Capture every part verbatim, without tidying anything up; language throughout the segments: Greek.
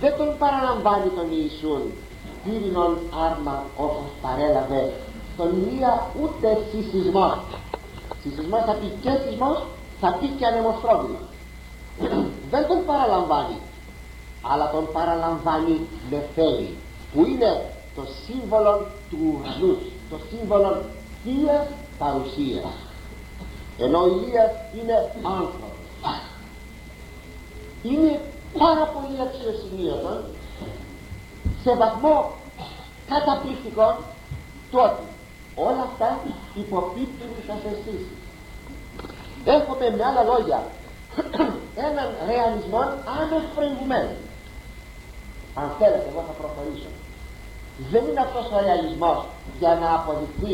δεν τον παραλαμβάνει τον Ιησούν πύρινον άρμα όπως παρέλαβε τον Ηλία ούτε σεισμός. Σεισμός θα πει και σεισμός, θα πει και ανεμοστρόβιλο. Δεν τον παραλαμβάνει, αλλά τον παραλαμβάνει νεφέλη, που είναι το σύμβολο του ουρανού, το σύμβολο θείας παρουσίας, ενώ ο Ηλίας είναι άνθρωπος. Είναι πάρα πολύ αξιοσημείωτο, σε βαθμό καταπληκτικό, το ότι όλα αυτά υποπίπτουν στις αισθήσεις. Έχουμε με άλλα λόγια έναν ρεαλισμό άνευ προηγουμένου. Αν θέλετε, εγώ θα προχωρήσω. Δεν είναι αυτός ο ρεαλισμός για να αποδειχθεί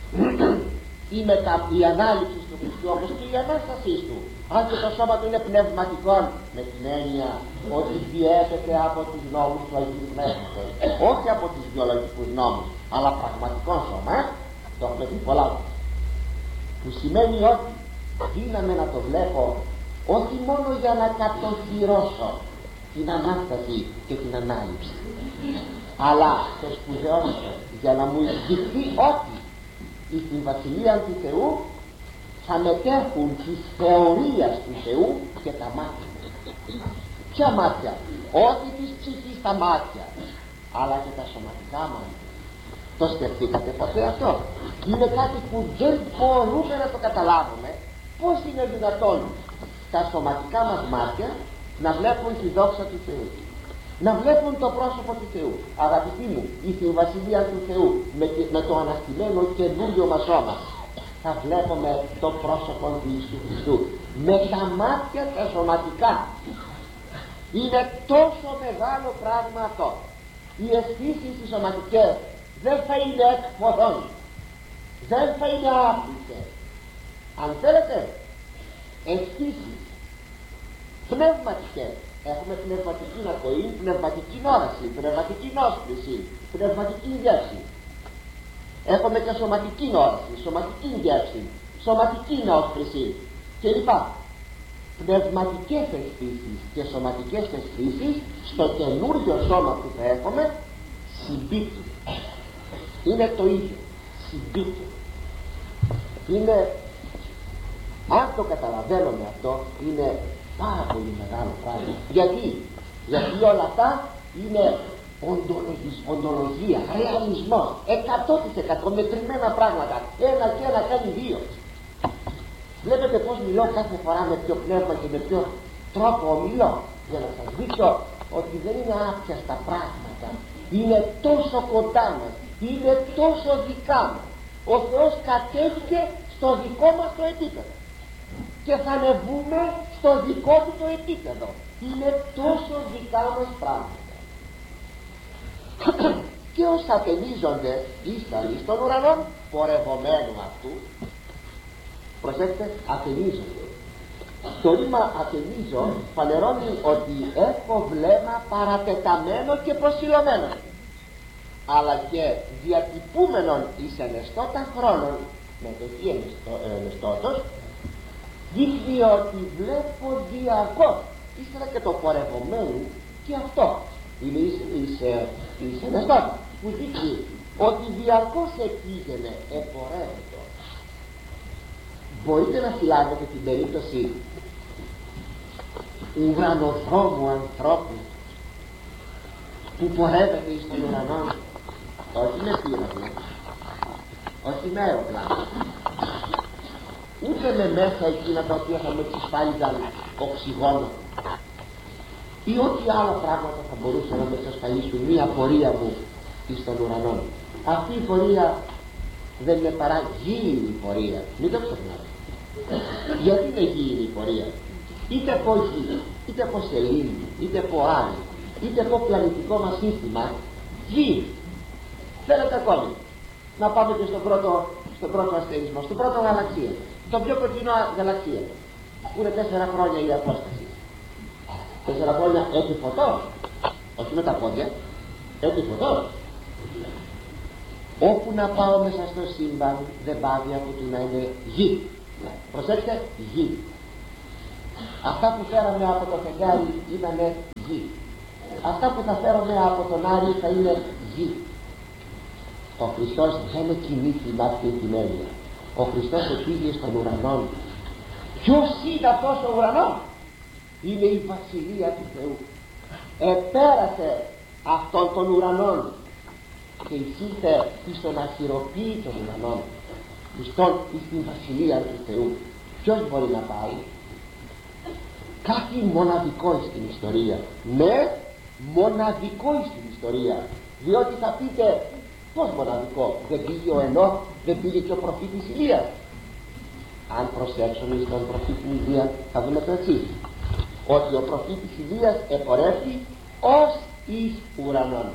η, μετα... η ανάληψη του Χριστού, όπως και η Ανάστασή του, αν και το σώμα του είναι πνευματικό, με την έννοια ότι διέπεται από τους νόμους του Αγίου Πνεύματος, όχι από τους βιολογικούς νόμους, αλλά πραγματικό σώμα. Το έχουμε πει πολλά, που σημαίνει ότι δύναμε να το βλέπω όχι μόνο για να κατοχυρώσω την Ανάσταση και την Ανάληψη, αλλά το σπουδαιότερο για να μου εξηγηθεί ότι στην Βασιλεία του Θεού θα μετέχουν της θεωρίας του Θεού και τα μάτια. Ποια μάτια? Όχι της ψυχής τα μάτια, αλλά και τα σωματικά μάτια. Το σκεφτήκατε ποτέ αυτό? Είναι κάτι που δεν μπορούμε να το καταλάβουμε. Πώς είναι δυνατόν τα σωματικά μας μάτια να βλέπουν τη δόξα του Θεού, να βλέπουν το πρόσωπο του Θεού? Αγαπητοί μου, η Βασιλεία του Θεού με, με το αναστημένο καινούριο μας σώμα, θα βλέπουμε το πρόσωπο του Ιησού Χριστού με τα μάτια τα σωματικά. Είναι τόσο μεγάλο πράγμα αυτό. Οι αισθήσεις οι σωματικές δεν θα είναι εκφορών, δεν θα είναι άπλητες. Αν θέλετε, αισθήσεις πνευματικές. Έχουμε πνευματική ακοή, πνευματική όραση, πνευματική νόσπληση, πνευματική γεύση. Έχουμε και σωματική όραση, σωματική γεύση, σωματική νόσπληση κλπ. Πνευματικές αισθήσεις και σωματικές αισθήσεις στο καινούριο σώμα που θα έχουμε συμπίπτουν. Είναι το ίδιο, συμπίπτουν. Είναι, αν το καταλαβαίνουμε αυτό, είναι πάρα πολύ μεγάλο πράγμα. Γιατί? Γιατί όλα αυτά είναι οντολογία, ρεαλισμός, εκατό τοις εκατό μετρημένα πράγματα. Ένα και ένα κάνει δύο. Βλέπετε πως μιλώ κάθε φορά με ποιο πνεύμα και με ποιο τρόπο ομιλώ, για να σας δείξω ότι δεν είναι άπιαστα πράγματα. Είναι τόσο κοντά μας, είναι τόσο δικά μας. Ο Θεός κατέβηκε στο δικό μας το επίπεδο και θα ανεβούμε στο δικό του το επίπεδο. Είναι τόσο δικά μας πράγματα. Και όσα ατενίζονται ύσταροι στον ουρανό πορευομένου αυτού, προσέξτε, ατενίζονται. Το ρήμα ατενίζω φανερώνει ότι έχω βλέμμα παρατεταμένο και προσιλωμένο, αλλά και διατυπούμενον εις ενεστώτα χρόνων, με το τι ενεστώτος, δείχνει ότι βλέπω διαρκώς. Ύστερα και το πορευομένου και αυτό είναι εις, εις, εις ενεστώτα, που δείχνει ότι διαρκώς επήγαινε, επορεύεται. Μπορείτε να συλλάβετε την περίπτωση ουρανοδρόμου ανθρώπου που πορεύεται στον ουρανό, όχι με πύραυλο, όχι με αεροπλάνο, ούτε με μέσα εκείνα τα οποία θα με εξασφάλιζαν οξυγόνο ή ό,τι άλλα πράγματα θα μπορούσαν να με εξασφαλίσουν μία πορεία μου στον ουρανό. Αυτή η πορεία δεν είναι παρά γήινη πορεία, μην το ξεχνάτε. Γιατί είναι γήινη η πορεία? Είτε από γη, είτε από σελήνη, είτε από άλλη, είτε από πλανητικό μας σύστημα, γη. Θέλετε ακόμη να πάμε και στον πρώτο, στον πρώτο αστερισμό, στον πρώτο γαλαξία, στο πιο κοντινό γαλαξία, που είναι τέσσερα χρόνια η απόσταση. Τέσσερα χρόνια έτσι φωτός, όχι με τα πόδια, έτσι φωτός. Όπου να πάω μέσα στο σύμπαν δεν πάβει από το να είναι γη. Προσέξτε, γη. Αυτά που φέραμε από το φεγγάρι ήταν γη. αυτά που θα φέρουμε από τον Άριο θα είναι γη. Ο Χριστός δεν κινήθηκε με αυτή την έννοια. Ο Χριστός επήγε στον ουρανό. Ποιος είναι αυτός ο ουρανός? Είναι η Βασιλεία του Θεού. Επέρασε αυτόν τον ουρανόν και εισήλθε εις τον αχυροποίητον ουρανόν, εις την Βασιλεία του Θεού. Ποιος μπορεί να πάει? Κάτι μοναδικό στην ιστορία. Ναι, μοναδικό στην ιστορία. Διότι θα πείτε, πώς μοναδικό? Δεν πήγε ο Ενώχ, δεν πήγε και ο προφήτης Ηλίας? Αν προσέξουμε στον προφήτη Ηλία θα δούμε το εξής, ότι ο προφήτης Ηλίας επορεύει ως εις ουρανών.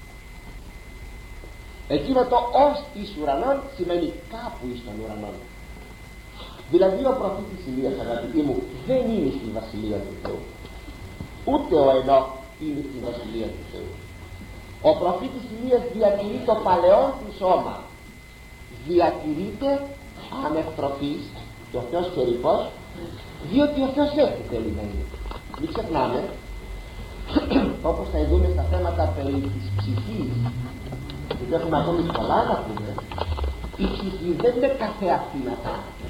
Εκείνο το ως εις ουρανών σημαίνει κάπου εις τον ουρανών. Δηλαδή ο προφήτης Ηλίας, αγαπητοί μου, δεν είναι στη Βασιλεία του Θεού, ούτε ο Ενώχ είναι στη Βασιλεία του Θεού. Ο προφήτης Ηλίας διατηρεί το παλαιόν του σώμα, διατηρείται ανευτροφής και ο Θεός καιρικός, διότι ο Θεός έχει θέλει να είναι. Μην ξεχνάμε, όπως θα δούμε στα θέματα περί της ψυχής, που έχουμε ακόμη πολλά να πούμε, η ψυχή δεν είναι καθεαυτήν αθάνατος.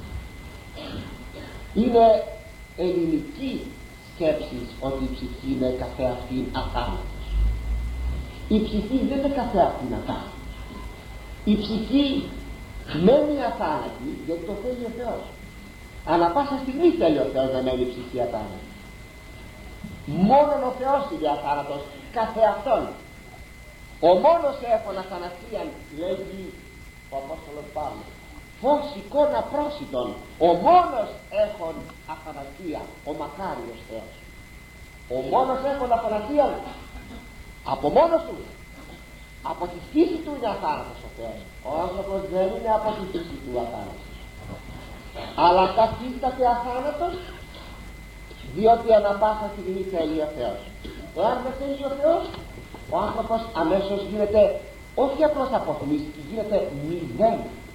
Είναι ελληνική σκέψη ότι η ψυχή είναι καθεαυτήν αθάνατος. Η ψυχή δεν είναι καθεαυτήν αθάνατος. Η ψυχή μένει αθάνατη γιατί το θέλει ο Θεός. Ανά πάσα στιγμή θέλει ο Θεός να μένει η ψυχή αθάνατη. Μόνον ο Θεός είναι αθάνατος καθεαυτόν. Ο μόνος έχων αθανασίαν, λέγει ο Απόστολος Παύλος, φως εικόνα πρόσιτον. Ο μόνος έχων αθανασία, ο μακάριος Θεός. Ο μόνος έχων αθανασία από μόνος του, από τη φύση του είναι αθάνατος ο Θεός. Ο άνθρωπος δεν είναι από τη φύση του αθάνατος, αλλά καθίσταται αθάνατος διότι ανά πάσα στιγμή θέλει ο Θεός. Εάν δεν θέλει ο Θεός, ο άνθρωπος αμέσως γίνεται όχι απλώς αποθυμίστηκε, γίνεται μηδέν.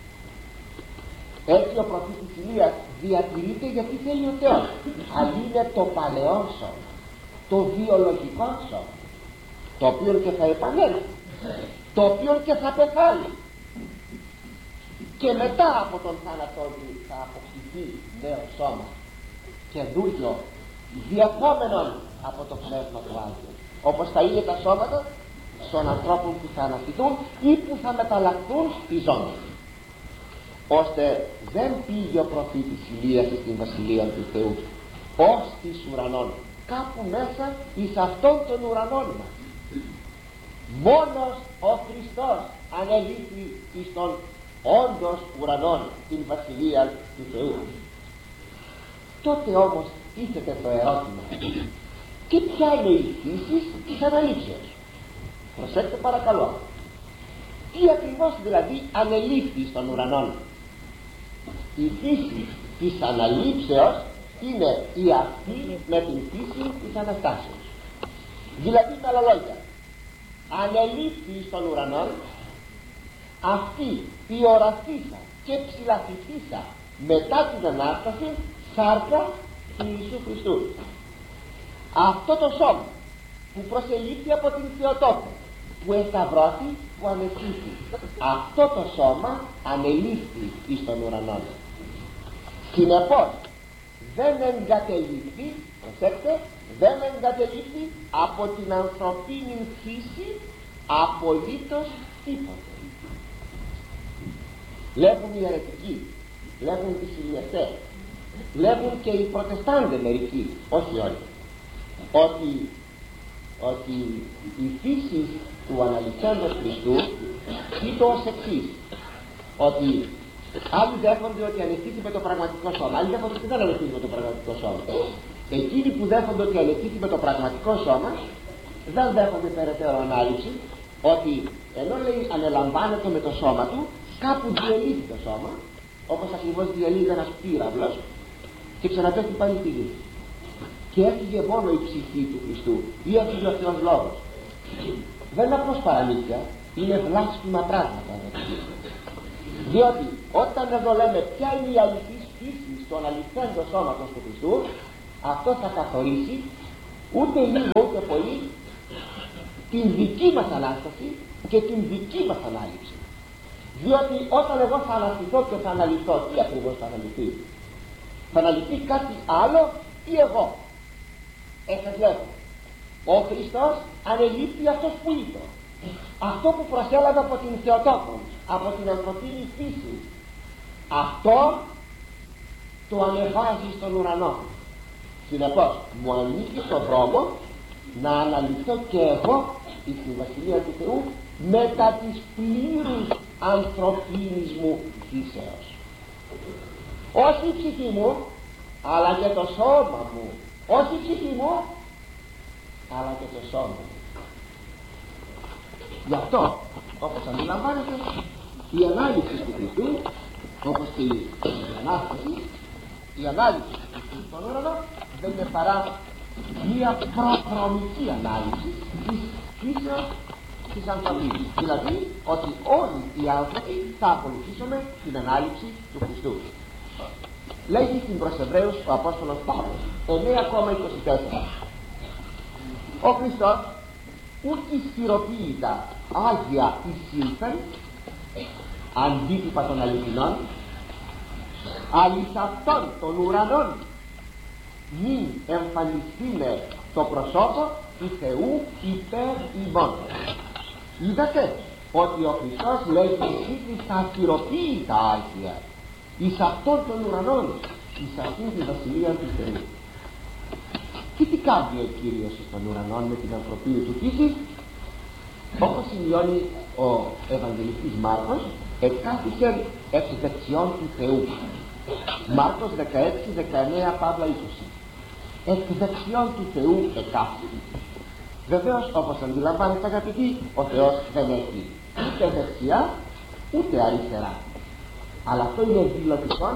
Έτσι ο προφήτης Ηλίας διατηρείται γιατί θέλει ο Θεός, αλλά είναι το παλαιό σώμα, το βιολογικό σώμα, το οποίο και θα επανέλθει, το οποίο και θα πεθάνει και μετά από τον θάνατό του θα αποκτηθεί νέο σώμα, καινούριο, διακόμενον από το Πνεύμα του Άγιου, όπως θα είναι τα σώματα των ανθρώπων που θα αναστηθούν ή που θα μεταλλαχθούν στη ζώνη. Ώστε δεν πήγε ο προφήτης Ηλίας στην Βασιλεία του Θεού ως της ουρανών, κάπου μέσα εις αυτόν τον ουρανών μας. Μόνος ο Χριστός ανελήφθη εις τον όντως ουρανών, την Βασιλεία του Θεού. Τότε όμως ήρθε το ερώτημα, και ποια είναι η φύση της αναλήψεως? Προσέξτε παρακαλώ, τι ακριβώς δηλαδή ανελήφθη στον ουρανόν? Η φύση της αναλήψεως είναι η αυτή με την φύση της Αναστάσεως. Δηλαδή με άλλα λόγια, ανελήφθη στον ουρανόν αυτή η ορατήσα και ψηλαφηθήσα μετά την Ανάσταση σάρκα του Ιησού Χριστού. Αυτό το σώμα που προσελήφθη από την Θεοτόκο, που εσταυρώθη, που ανεστήθη, αυτό το σώμα ανελήφθη εις τον ουρανό. Συνεπώς δεν εγκατελήφθη, προσέξτε, δεν εγκατελήφθη από την ανθρωπίνη φύση απολύτως τίποτε. Λέγουν οι αιρετικοί, λέγουν οι χιλιαστές, λέγουν και οι προτεστάντες μερικοί, όχι όλοι, ότι, ότι η φύση του αναλυθέντος Χριστού είναι ως εξής, ότι άλλοι δέχονται ότι ανεστήθη με το πραγματικό σώμα, άλλοι δέχονται ότι δεν ανεστήθη με το πραγματικό σώμα. Εκείνοι που δέχονται ότι ανεστήθη με το πραγματικό σώμα δεν δέχονται περαιτέρω ανάλυση ότι ενώ λέει ανελαμβάνεται με το σώμα του, κάπου διελύθη το σώμα, όπως ακριβώς διελύεται ένας πύραυλος και ξαναπέφτει πάλι στη γη. Και έφυγε μόνο η ψυχή του Χριστού ή έφυγε ο Θεός Λόγος. Δεν είναι απλώς παραλήθεια, είναι βλάσφημα πράγματα. Διότι όταν εδώ λέμε ποια είναι η αληθής φύση των αληθέντων σώματος του Χριστού, αυτό θα καθορίσει ούτε λίγο ούτε πολύ την δική μας Ανάσταση και την δική μας ανάληψη. Διότι όταν εγώ θα αναστηθώ και θα αναλυθώ, τι ακριβώς θα αναλυθεί? Θα αναλυθεί κάτι άλλο ή εγώ? Έτσι βλέπω, ο Χριστός ανελήφθη αυτός που είπε, αυτό που προσέλαβε από την Θεοτόκον, από την ανθρωπίνη φύση, αυτό το ανεβάζει στον ουρανό. Συνεπώς μου ανήκει στον δρόμο να αναλυθώ και εγώ στην Βασιλεία του Θεού μετά της πλήρους ανθρωπίνης μου φύσεως. Όχι η ψυχή μου, αλλά και το σώμα μου. Όχι η ψυχή μου, αλλά και το σώμα μου. Γι' αυτό, όπως αντιλαμβάνετε, η ανάλυση του Χριστού, όπως και η Ανάσταση, η ανάλυση του Χριστού στον ουρανό δεν είναι παρά μία προδρομική ανάλυση της φύσεως της ανθρωπίνης. Δηλαδή ότι όλοι οι άνθρωποι θα ακολουθήσουμε την ανάλυση του Χριστού. Λέγει στην προς Εβραίους ο Απόστολος Παύλος εννέα είκοσι τέσσερα, ο Χριστός ουκ ισχυροποίητα άγια εισήλθεν αντίτυπα των αληθινών, αλλά εις αυτόν των ουρανών μην εμφανιστήνε το προσώπο του Θεού υπέρ ημών. Είδατε ότι ο Χριστός λέει εις τα ισχυροποίητα άγια εις αυτόν των ουρανών, εις αυτήν τη βασιλεία του Θεού. Και τι κάνει ο Κύριος των ουρανών με την ανθρωπίνη του φύση? Όπως σημειώνει ο Ευαγγελιστής Μάρκος, εκάθισε εξ δεξιών του Θεού. Μάρκος δεκαέξι δεκαεννέα Παύλα είκοσι. Εκ δεξιών του Θεού εκάθισε. Βεβαίως, όπως αντιλαμβάνεστε αγαπητοί, ο Θεός δεν έχει ούτε δεξιά ούτε αριστερά. Αλλά αυτό είναι δηλωτικό,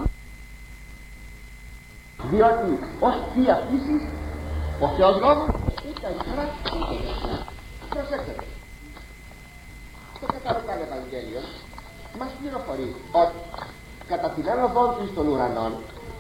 διότι ως θεία φύση ο Θεός λόγος ούτε αριστερά ούτε δεξιά. Προσέξτε, το Καθαροκάν Ευαγγέλιο μας πληροφορεί ότι κατά την άνοδό του εις των ουρανών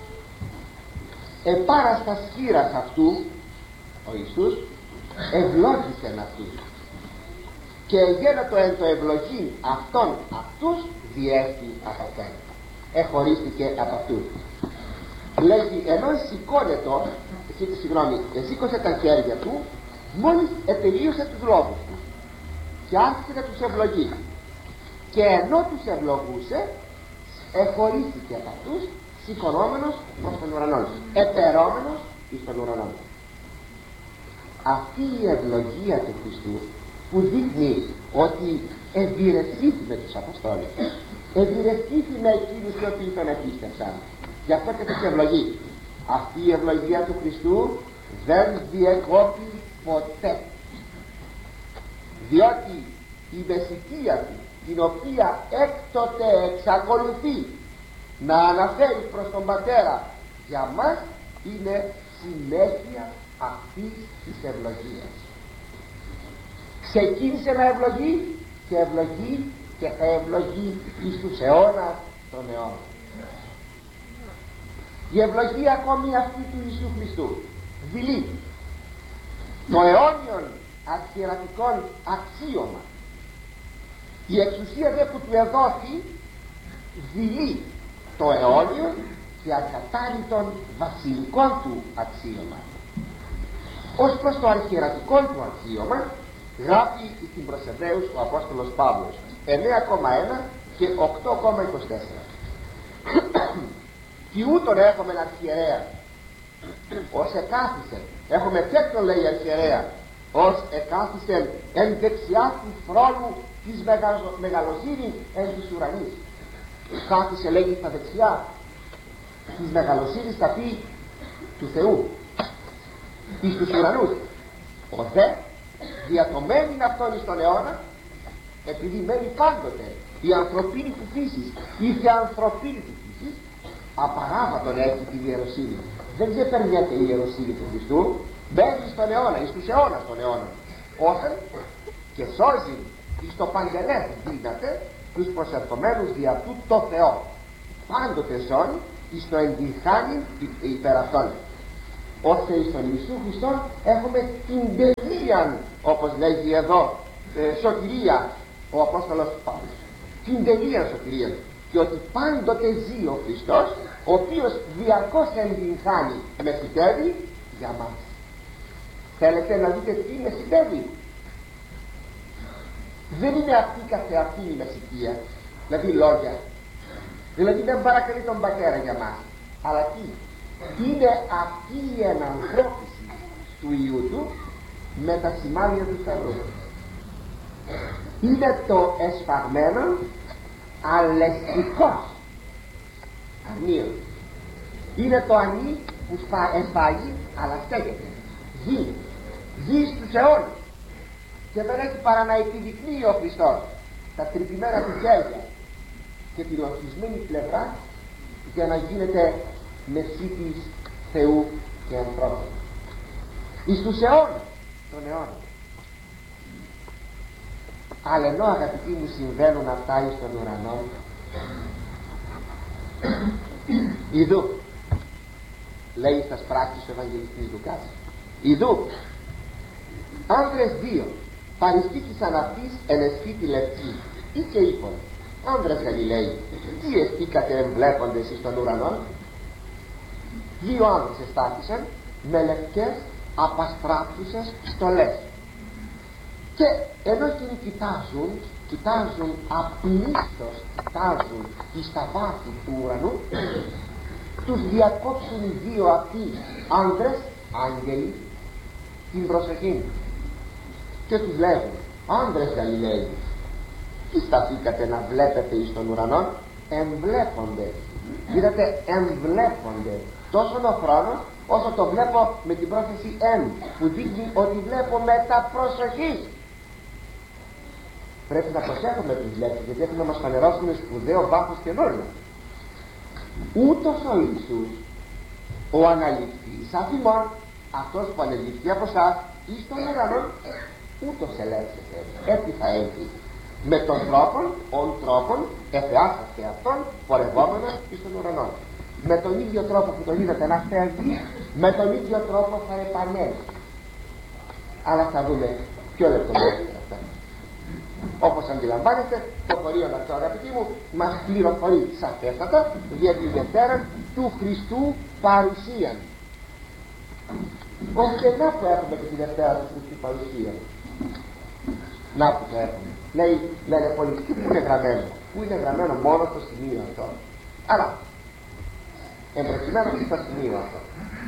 επάραστα σχήρας αυτού ο Ιησούς ευλόγησεν αυτούς και γένετο εν το ευλογήν αυτών αυτούς διέστη από αυτόν, εχωρίστηκε από αυτούς. Λέγει ενώ σηκώνετο, συγγνώμη, σήκωσε τα χέρια του μόλις ετελείωσε τους λόγους του και άρχισε να τους ευλογεί, και ενώ τους ευλογούσε εχωρίστηκε από αυτούς, σηκωνόμενος προς τον ουρανό, επερόμενος εις τον ουρανό. Αυτή η ευλογία του Χριστού που δείχνει ότι ευηρεθήθη με τους Αποστόλους, ευηρεθήθη με εκείνους οι οποίοι τον επίστευσαν, γι' αυτό και τους ευλογεί. Αυτή η ευλογία του Χριστού δεν διεκόπη ποτέ, διότι η μεσικία του, την οποία έκτοτε εξακολουθεί να αναφέρει προς τον Πατέρα, για μας είναι συνέχεια αυτής της ευλογίας. Ξεκίνησε να ευλογεί και ευλογεί και θα ευλογεί εις τους αιώνας των αιώνων. Η ευλογία ακόμη αυτή του Ιησού Χριστού δειλεί το αιώνιον αρχιερατικών αξίωμα. Η εξουσία δε που του εδόθη δειλεί το αιώνιο και ακατάρρητον βασιλικών του αξίωμα. Ως προς το αρχιερατικό του αξίωμα γράφει στην προς Εβραίους ο Απόστολος Παύλος εννέα ένα και οκτώ είκοσι τέσσερα. Τι ούτων έχουμε αρχιερέα ως εκάθισε, έχουμε ποιον λέει αρχιερέα, ως εκάθισε εν δεξιά του θρόνου της μεγαλοσύνης εν της ουρανής. Κάθισε λέγει στα δεξιά της μεγαλοσύνης θα πει του Θεού εις τους ουρανούς. Ο δε διατομένην αυτόν εις τον αιώνα, επειδή μένει πάντοτε η ανθρωπίνη του φύση, η θεανθρωπίνη του φύση, απαράβατον έχει την ιεροσύνη. Δεν ξεπερνιέται η ιεροσύνη του Χριστού, μπαίνει στον αιώνα, εις τους αιώνας των αιώνων, όταν και σώζει εις το παντελές δύναται τους προσερχομένους δι' αυτού το Θεό, πάντοτε ζώνει εις το εγγυχάνει υπέρ αυτών. ώστε εις τον Ιησού Χριστόν έχουμε την τελεία, όπως λέγει εδώ, ε, σωτηρία ο Απόστολος Παύλος, την τελεία σωτηρία, και ότι πάντοτε ζει ο Χριστός, ο οποίος διαρκώς εντυγχάνει μεσητεύει για μας. Θέλετε να δείτε τι μεσητεύει? Δεν είναι αυτή καθεαυτή η μεσητεία, δηλαδή λόγια, δηλαδή δεν παρακαλεί τον πατέρα για μας, αλλά τι? Είναι αυτή η ενανθρώπιση του Υιού του με τα σημάδια του Σταυρού. Είναι το εσφαγμένο αλεστικός αρνείο. Είναι το ανή που εσφάγει αλλά στέκεται, ζει, ζει στους αιώνες, και δεν έχει παρά να επιδεικνύει ο Χριστός τα τρυπημένα του χέρια και την ορθισμένη πλευρά για να γίνεται μεσίτης Θεού και ανθρώπου εις τους αιώνες των αιώνων. Αλλά ενώ, αγαπητοί μου, συμβαίνουν αυτά εις των ουρανών, ιδού, λέει στα πράξεις του Ευαγγελιστής Λουκάς, ιδού άνδρες δύο παριστήκησαν αυτής εν εσχήτη λευκή, ή και είπαν, άνδρες Γαλιλαίοι, τι εστίκατε εμβλέποντες εις των ουρανών? Δύο άνδρες εστάθησαν με λευκές απαστράφουσες στολές, και ενώ εκείνοι κοιτάζουν, κοιτάζουν απλήστως, κοιτάζουν εις τα βάθη του ουρανού, τους διακόψουν οι δύο αυτοί άνδρες, άγγελοι, την προσοχή και τους λέγουν, άνδρες Γαλιλαίοι, τι σταθήκατε να βλέπετε εις των ουρανών? Εμβλέπονται, είδατε, εμβλέπονται τόσο ο χρόνος όσο το βλέπω με την πρόθεση εμ, που δείχνει ότι βλέπω με τα προσοχή. Πρέπει να προσέχουμε τις λέξεις, γιατί έχουν να μας φανερώσουν σπουδαίο βάθος καινούριο. Ούτως ο Ιησούς, ο αναληφθής αφημών, αυτός που ανελήφθη από εσάς εις των ουρανών, ούτως ελέγξετε, έτσι θα έλθει, με τον τρόπον, ον τρόπον εφεάσαστε αυτόν πορευόμενος εις των ουρανών. Με τον ίδιο τρόπο που τον είδατε να φεύγει, με τον ίδιο τρόπο θα επανέλθει. Αλλά θα δούμε πιο λεπτομέρεια αυτά. Όπως αντιλαμβάνεστε, το χωρίο αυτό, αγαπητοί μου, μας πληροφορεί σαφέστατα για τη Δευτέρα του Χριστού παρουσίαν. Ώστε να που έχουμε και τη Δευτέρα του Χριστού παρουσίαν. Να που το έχουμε. Λέει, λένε πολλοί, τι που είναι γραμμένο? Που είναι γραμμένο μόνο στο σημείο αυτό. Αλλά εμπροκειμένου στο σημείο αυτό,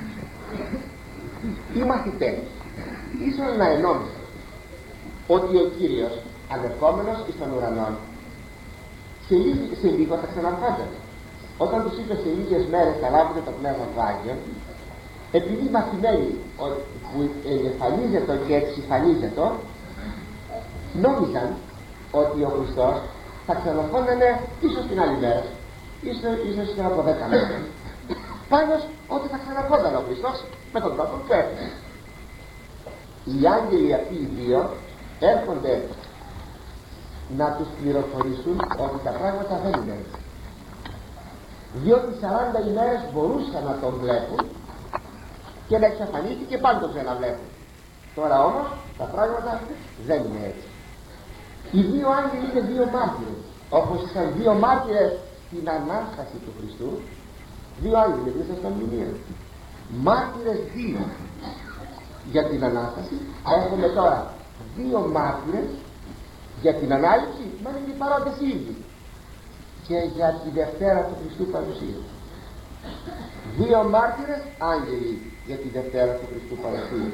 οι μαθητές ίσως να ενόμισαν ότι ο Κύριος ανερχόμενος εις των ουρανών σε, λίγη, σε λίγο θα ξαναρχόταν. Όταν τους είπε σε λίγες μέρες θα λάβετε το Πνεύμα του Άγιον, επειδή οι μαθημένοι που εμφανίζεται και εξυφανίζεται νόμιζαν ότι ο Χριστός θα ξαναρχόταν ίσως την άλλη μέρα, ίσως, ίσως και από δέκα μέρες, πάντως ότι θα ξαναρχόταν ο Χριστός με τον τρόπο που έφυγε. Οι άγγελοι αυτοί οι δύο έρχονται να τους πληροφορήσουν ότι τα πράγματα δεν είναι έτσι, διότι σαράντα ημέρες μπορούσαν να τον βλέπουν και να εξαφανίσει και πάντως δεν να βλέπουν. Τώρα όμως τα πράγματα δεν είναι έτσι. Οι δύο άγγελοι είναι δύο μάρτυρες, όπως ήταν δύο μάρτυρες στην Ανάσταση του Χριστού. Δύο άγγελοι μέσα στα μνημεία, μάρτυρες δύο για την Ανάσταση. Έχουμε τώρα δύο μάρτυρες για την Ανάληψη, μα είναι οι παρόντες ήδη, και για τη Δευτέρα του Χριστού παρουσία. Δύο μάρτυρες άγγελοι για τη Δευτέρα του Χριστού παρουσία.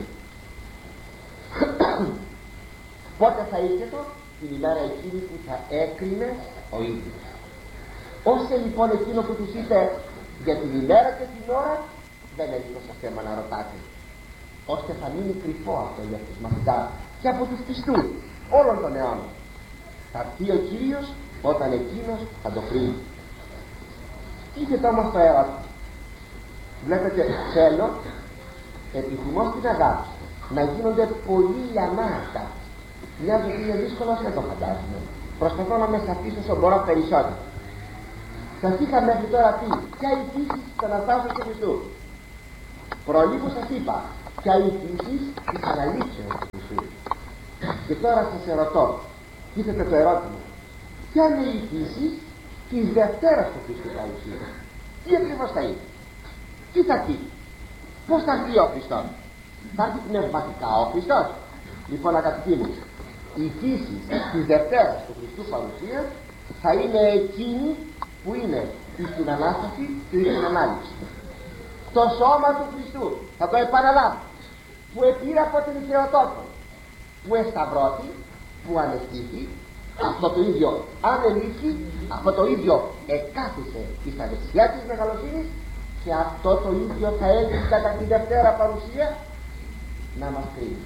Πότε θα ήρθε? Την ημέρα εκείνη που θα έκρινε ο ίδιος. Ώστε λοιπόν εκείνο που τους είπε για την ημέρα και την ώρα, δεν έχει τόσο θέμα να ρωτάτε, ώστε θα μείνει κρυφό αυτό για τους μαθητάς και από τους πιστούς όλων των αιώνων. Θα έρθει ο Κύριος όταν εκείνος θα το κρίνει. Κοίτατε όμως το ερώτημα. Βλέπετε, θέλω, επιθυμώ στην αγάπη να γίνονται πολύ λιανάτα. Μοιάζει ότι είναι δύσκολο, δεν το φαντάζομαι. Προσπαθώ να με σαφήσω όσο μπορώ περισσότερο. Σας είχα μέχρι τώρα πει ποια η φύση της Αναστάσεως του Χριστού. Προλίγου σας είπα ποια είναι η φύση της αναλήψεως του Χριστού. Και τώρα σας ερωτώ, τίθεται το ερώτημα, ποια είναι η φύση της Δευτέρας του Χριστού παρουσία? Τι ακριβώς θα είναι? Τι θα πει? Πώς θα έρθει ο Χριστός? Θα έρθει πνευματικά ο Χριστός? Λοιπόν, αγαπητοί μου, η φύση της Δευτέρας του Χριστού παρουσία θα είναι εκείνη που είναι στην Ανάσταση και στην Ανάληψη. Το σώμα του Χριστού, θα το επαναλάβω, που επήρε από την Θεοτόκο, που εσταυρώθη, που ανεστήθη, αυτό το ίδιο ανελήφθη, αυτό το ίδιο εκάθισε στα δεξιά της μεγαλοσύνης, και αυτό το ίδιο θα έλθει κατά τη Δευτέρα παρουσία να μας κρίνει.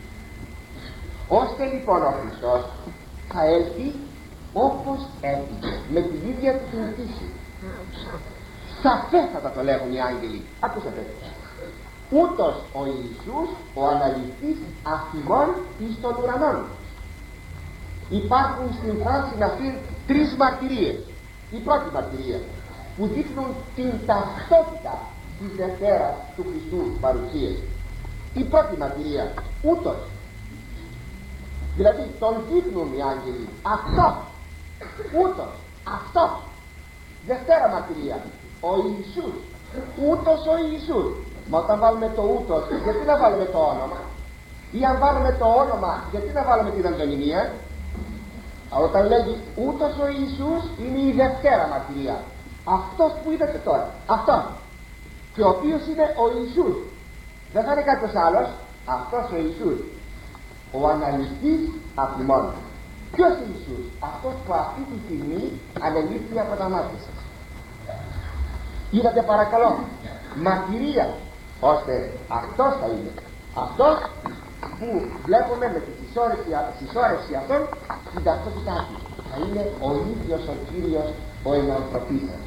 Ώστε λοιπόν ο Χριστός θα έλθει όπως έφυγε, με την ίδια του την φύση. Σαφέστατα το λέγουν οι άγγελοι. Ακούσατε. Ούτως ο Ιησούς ο αναληφθής αφημών εις των ουρανών. Υπάρχουν στην φράση αυτή τρεις μαρτυρίες. Η πρώτη μαρτυρία που δείχνουν την ταυτότητα της Δευτέρας του Χριστού παρουσίας. Η πρώτη μαρτυρία, ούτως. Δηλαδή τον δείχνουν οι άγγελοι. Αυτό, ούτως, αυτό. Δευτέρα μαρτυρία, ο Ιησούς, ούτως ο Ιησούς. Μα όταν βάλουμε το ούτως, γιατί να βάλουμε το όνομα? Ή αν βάλουμε το όνομα, γιατί να βάλουμε την αντωνυμία? Όταν λέγει ούτως ο Ιησούς, είναι η Δευτέρα μαρτυρία. Αυτός που είδατε τώρα, αυτός, και ο οποίος είναι ο Ιησούς, δεν θα είναι κάποιος άλλος, αυτός ο Ιησούς, ο αναληφθής αφημών. Ποιος είναι Ιησούς? Αυτός που αυτή τη στιγμή ανελήφθη από τα μάτια σας. Είδατε παρακαλώ, μαρτυρία, ώστε αυτός θα είναι, αυτός που βλέπουμε με τη συσσόρευση αυτών την ταυτότητά του. Θα είναι ο ίδιος ο Κύριος, ο ενανθρωπής σας.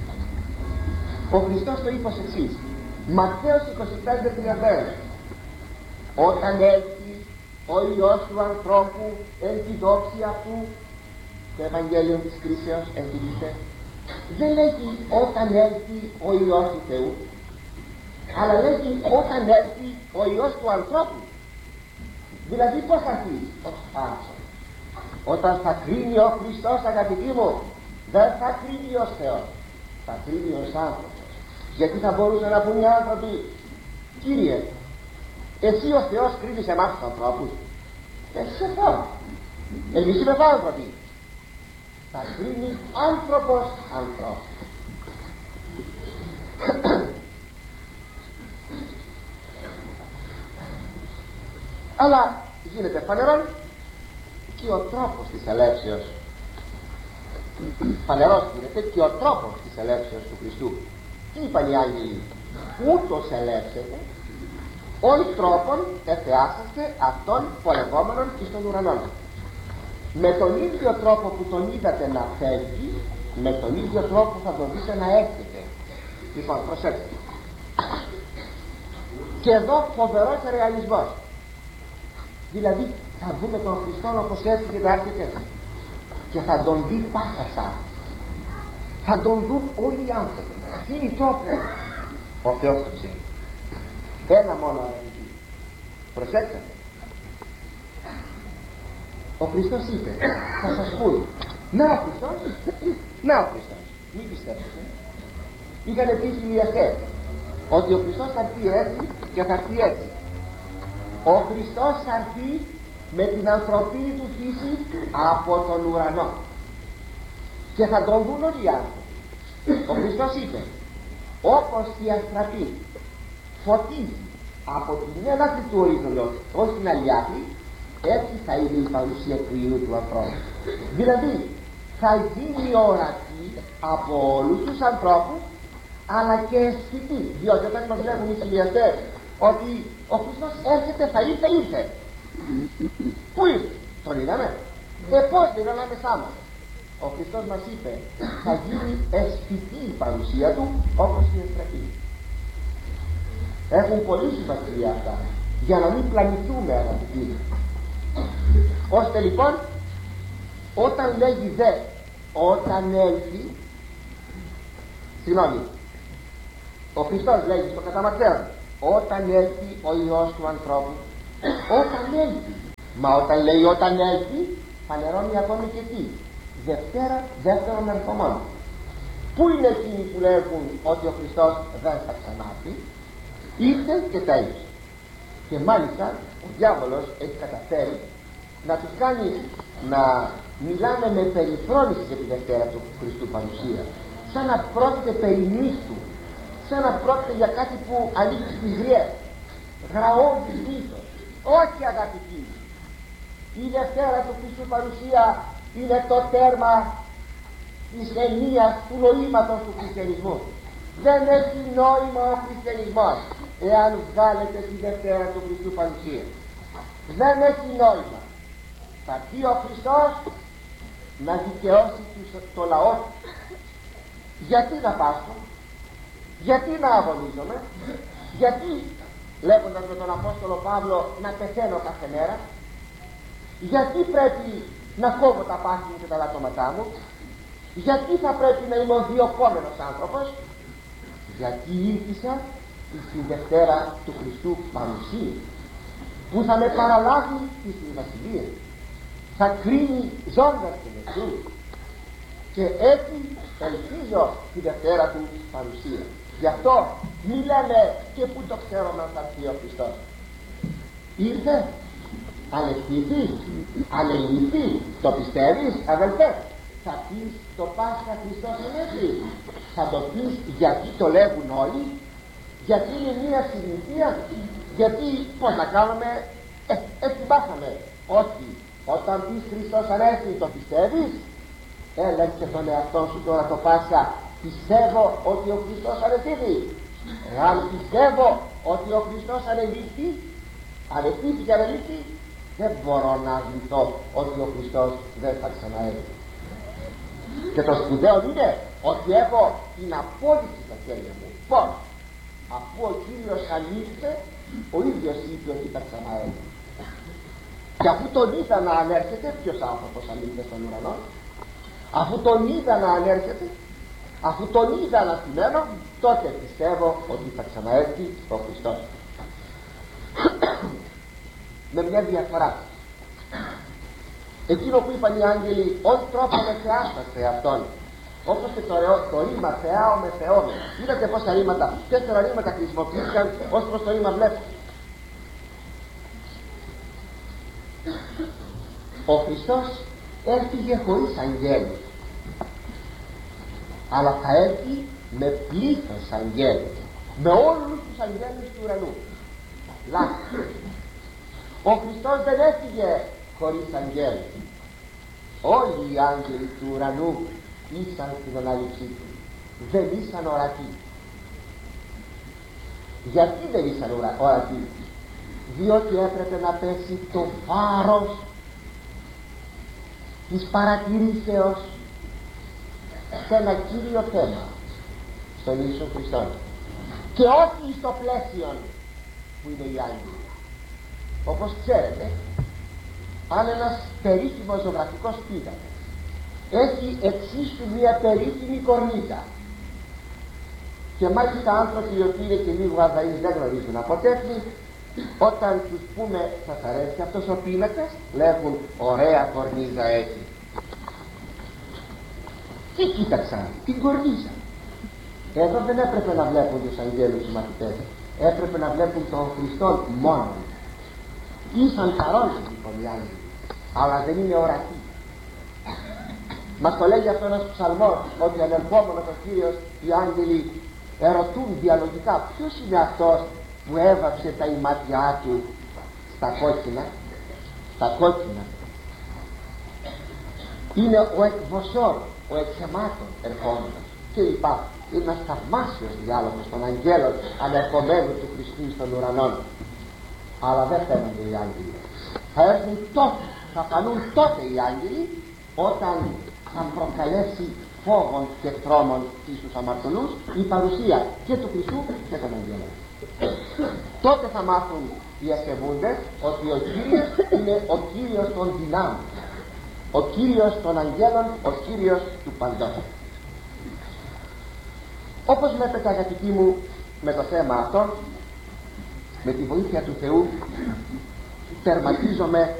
Ο Χριστός το είπε ως εξής, Ματθαίος είκοσι πέντε τριάντα ένα, όταν έλθει ο Υιός του ανθρώπου εν τη δόξη αυτού, το Ευαγγέλιο της κρίσεως εντυπωσίασε, δεν λέγει όταν έλθει ο Υιός του Θεού, αλλά λέγει όταν έλθει ο Υιός του ανθρώπου. Δηλαδή πως θα έρθει? Ως άνθρωπος. Όταν θα κρίνει ο Χριστός, αγαπητοί μου, δεν θα κρίνει ως Θεός, θα κρίνει ως άνθρωπος. Γιατί θα μπορούσαν να πούν οι άνθρωποι, Κύριε, εσύ ο Θεός κρίνεις εμάς τους ανθρώπους? Εσύ είσαι Θεός, εμείς είμαστε άνθρωποι. Θα κρίνει άνθρωπος ανθρώπους. Αλλά γίνεται φανερόν και ο τρόπος της ελεύσεως. Φανερός γίνεται και ο τρόπος της ελεύσεως του Χριστού. Τι είπαν οι άγγελοι? Ούτως ελεύσετε, όλοι τρόπον εθεάσαστε αυτών πολεμόμενων εις των ουρανών. Με τον ίδιο τρόπο που τον είδατε να φεύγει, με τον ίδιο τρόπο θα τον δείτε να έρχεται. Λοιπόν, προσέξτε. Και εδώ φοβερός ρεαλισμός. Δηλαδή θα δούμε τον Χριστό όπως έτσι και θα έρχεται, και θα τον δει πάσα σαν. Θα τον δουν όλοι οι άνθρωποι. Τι είναι η τρόπο? Ο Θεός το ξέρει. Ένα μόνο αγαπητοί. Προσέξτε. Ο Χριστός είπε, θα σας πούν, να ο Χριστός, να ο Χριστός. Μην πιστέψετε. Είχαν πει οι ιερές ότι ο Χριστός θα έρθει έτσι και θα έρθει έτσι. Ο Χριστός θα έρθει με την ανθρωπίνη του φύση από τον ουρανό και θα τον δουν όλοι οι άνθρωποι. Ο Χριστός είπε, όπως η αστραπή φωτίζει από την μια άκρη του ορίζοντος ως την άλλη άκρη, έτσι θα είναι η παρουσία του Υιού του ανθρώπου. Δηλαδή θα γίνει ορατή από όλους τους ανθρώπους, αλλά και αισθητή, διότι όταν μας λέγουν οι χιλιαστές ότι ο Χριστός έρχεται, θα ήρθε, ήρθε. Πού ήρθε? Τον είδαμε? Ε, πώς δεν είναι ανάμεσά μας? Ο Χριστός μας είπε, θα γίνει αισθητή η παρουσία του όπως η αστραπή. Έχουν πολύ σημασία αυτά, για να μην πλανηθούμε, αγαπητοί. Ώστε λοιπόν, όταν λέγει δε, όταν έλθει, συγγνώμη, ο Χριστός λέγει στο κατά Ματθαίον, όταν έλθει ο Υιός του ανθρώπου. Όταν έλθει. Μα όταν λέει όταν έλθει, φανερώνει ακόμη και τι? Δευτέρα, δεύτερον ερχομών. Πού είναι εκείνοι που λέγουν ότι ο Χριστός δεν θα ξανάρθει? Ήρθε και τέλειωσε. Και μάλιστα ο διάβολος έχει καταφέρει να τους κάνει να μιλάνε με περιφρόνηση για τη Δευτέρα του Χριστού παρουσία, σαν να πρόκειται περί μύθου, σαν να πρόκειται για κάτι που ανήκει στις γριές, γραώδης μύθος. Όχι, αγαπητοί, η Δευτέρα του Χριστού παρουσία είναι το τέρμα της ενίας του νοήματος του χριστιανισμού. Δεν έχει νόημα ο χριστιανισμός εάν βγάλετε τη Δευτέρα του Χριστού παρουσία. Δεν έχει νόημα. Θα πει ο Χριστός να δικαιώσει το λαό του. Γιατί να πάσχω? Γιατί να αγωνίζομαι? Γιατί, λέγοντας με τον Απόστολο Παύλο, να πεθαίνω κάθε μέρα? Γιατί πρέπει να κόβω τα πάθη μου και τα λατώματά μου? Γιατί θα πρέπει να είμαι ο διοκόμενος άνθρωπος? Γιατί ήρθησα στη Δευτέρα του Χριστού παρουσία, που θα με παραλάβει στη Βασιλεία, θα κρίνει ζώντας και νεκρούς, και έτσι ελπίζω τη Δευτέρα του παρουσία. Γι' αυτό μη λέμε και που το ξέρουμε αν θα έρθει ο Χριστός. Ήρθε, ανεκτήθη, ανελυθεί, το πιστεύεις αδελφέ? Θα πεις το Πάσχα Χριστός ανέβη? Θα το πεις γιατί το λέγουν όλοι? Γιατί είναι μία συνήθεια? Γιατί πως να κάνουμε? Ε, έτσι μάθαμε. Όχι, όταν πεις Χριστός ανέβη, το πιστεύεις? Έλεξε τον εαυτό σου τώρα το Πάσχα. Πιστεύω ότι ο Χριστός ανεβεί. Εάν πιστεύω ότι ο Χριστός ανεβεί, ανεβεί και ανεβεί, δεν μπορώ να αρνηθώ ότι ο Χριστός δεν θα ξαναέρθει. Και το σπουδαίο είναι ότι έχω την απόδειξη στα χέρια μου. Πώς? Αφού ο Κύριος ανήλθε, ο ίδιος είπε ότι θα ξαναέρθει. Και αφού τον είδα να ανέρχεται, ποιος άνθρωπος ανήλθε στον ουρανό? Αφού τον είδα να ανέρχεται, αφού τον είδα αναστημένο, τότε πιστεύω ότι θα ξαναέρθει ο Χριστός. Με μια διαφορά. Εκείνο που είπαν οι άγγελοι, «Ον τρόπο με θεάσταστε αυτόν», όπως και το, το ρήμα «θεάω με θεώμε». Είδατε πόσα ρήματα, τέσσερα ρήματα χρησιμοποιήθηκαν ως προς το ρήμα «βλέπω». Ο Χριστός έφυγε χωρίς αγγέλους, αλλά θα έρθει με πλήθος αγγέλους, με όλους τους αγγέλους του ουρανού. Λάθος. Ο Χριστός δεν έφυγε χωρίς αγγέλους. Όλοι οι άγγελοι του ουρανού ήσαν στην ανάληψή του, δεν ήσαν ορατοί. Γιατί δεν ήσαν ορατοί? Διότι έπρεπε να πέσει το φάρος της παρατηρήσεως σε ένα κύριο θέμα, στον Ιησού Χριστό, και όχι στο πλαίσιο που είναι οι άγγελοι. Όπως ξέρετε, αν ένας περίφημος ζωγραφικός πίγαμες έχει εξίσου μια περίφημη κορνίζα, και μάλιστα άνθρωποι οι οποίοι είναι και λίγο αδαείς δεν γνωρίζουν από τέχνη, όταν τους πούμε σας αρέσει αυτός ο πίνακας, λέγουν ωραία κορνίζα έχει. Τι κοίταξαν? Την κορνίζα. Εδώ δεν έπρεπε να βλέπουν τους αγγέλους οι μαθητές, έπρεπε να βλέπουν τον Χριστό μόνο. Ήσαν παρόντες λοιπόν οι άγγελοι, αλλά δεν είναι ορατοί. Μας το λέγει αυτό ένας ψαλμός, ότι ανερχόμενος ο Κύριος οι άγγελοι ερωτούν διαλογικά ποιος είναι αυτός που έβαψε τα ημάτια του στα κόκκινα, στα κόκκινα. Είναι ο εκβοσόρ, ο εξαιμάτων ερχόμενος και λοιπά. Είναι ένας θαυμάσιος διάλογος των αγγέλων ανερχομένου του Χριστού στον ουρανό. Αλλά δεν φαίνονται οι άγγελοι. Θα έρθουν τότε, θα φανούν τότε οι άγγελοι, όταν θα προκαλέσει φόβων και τρόμων στους αμαρτωλούς η παρουσία και του Χριστού και των αγγέλων. Τότε θα μάθουν οι ασεβούντες ότι ο Κύριος είναι ο Κύριος των δυνάμεων, ο Κύριος των αγγέλων, ο Κύριος του παντός. Όπως βλέπετε αγαπητοί μου, με το θέμα αυτό με τη βοήθεια του Θεού τερματίζομαι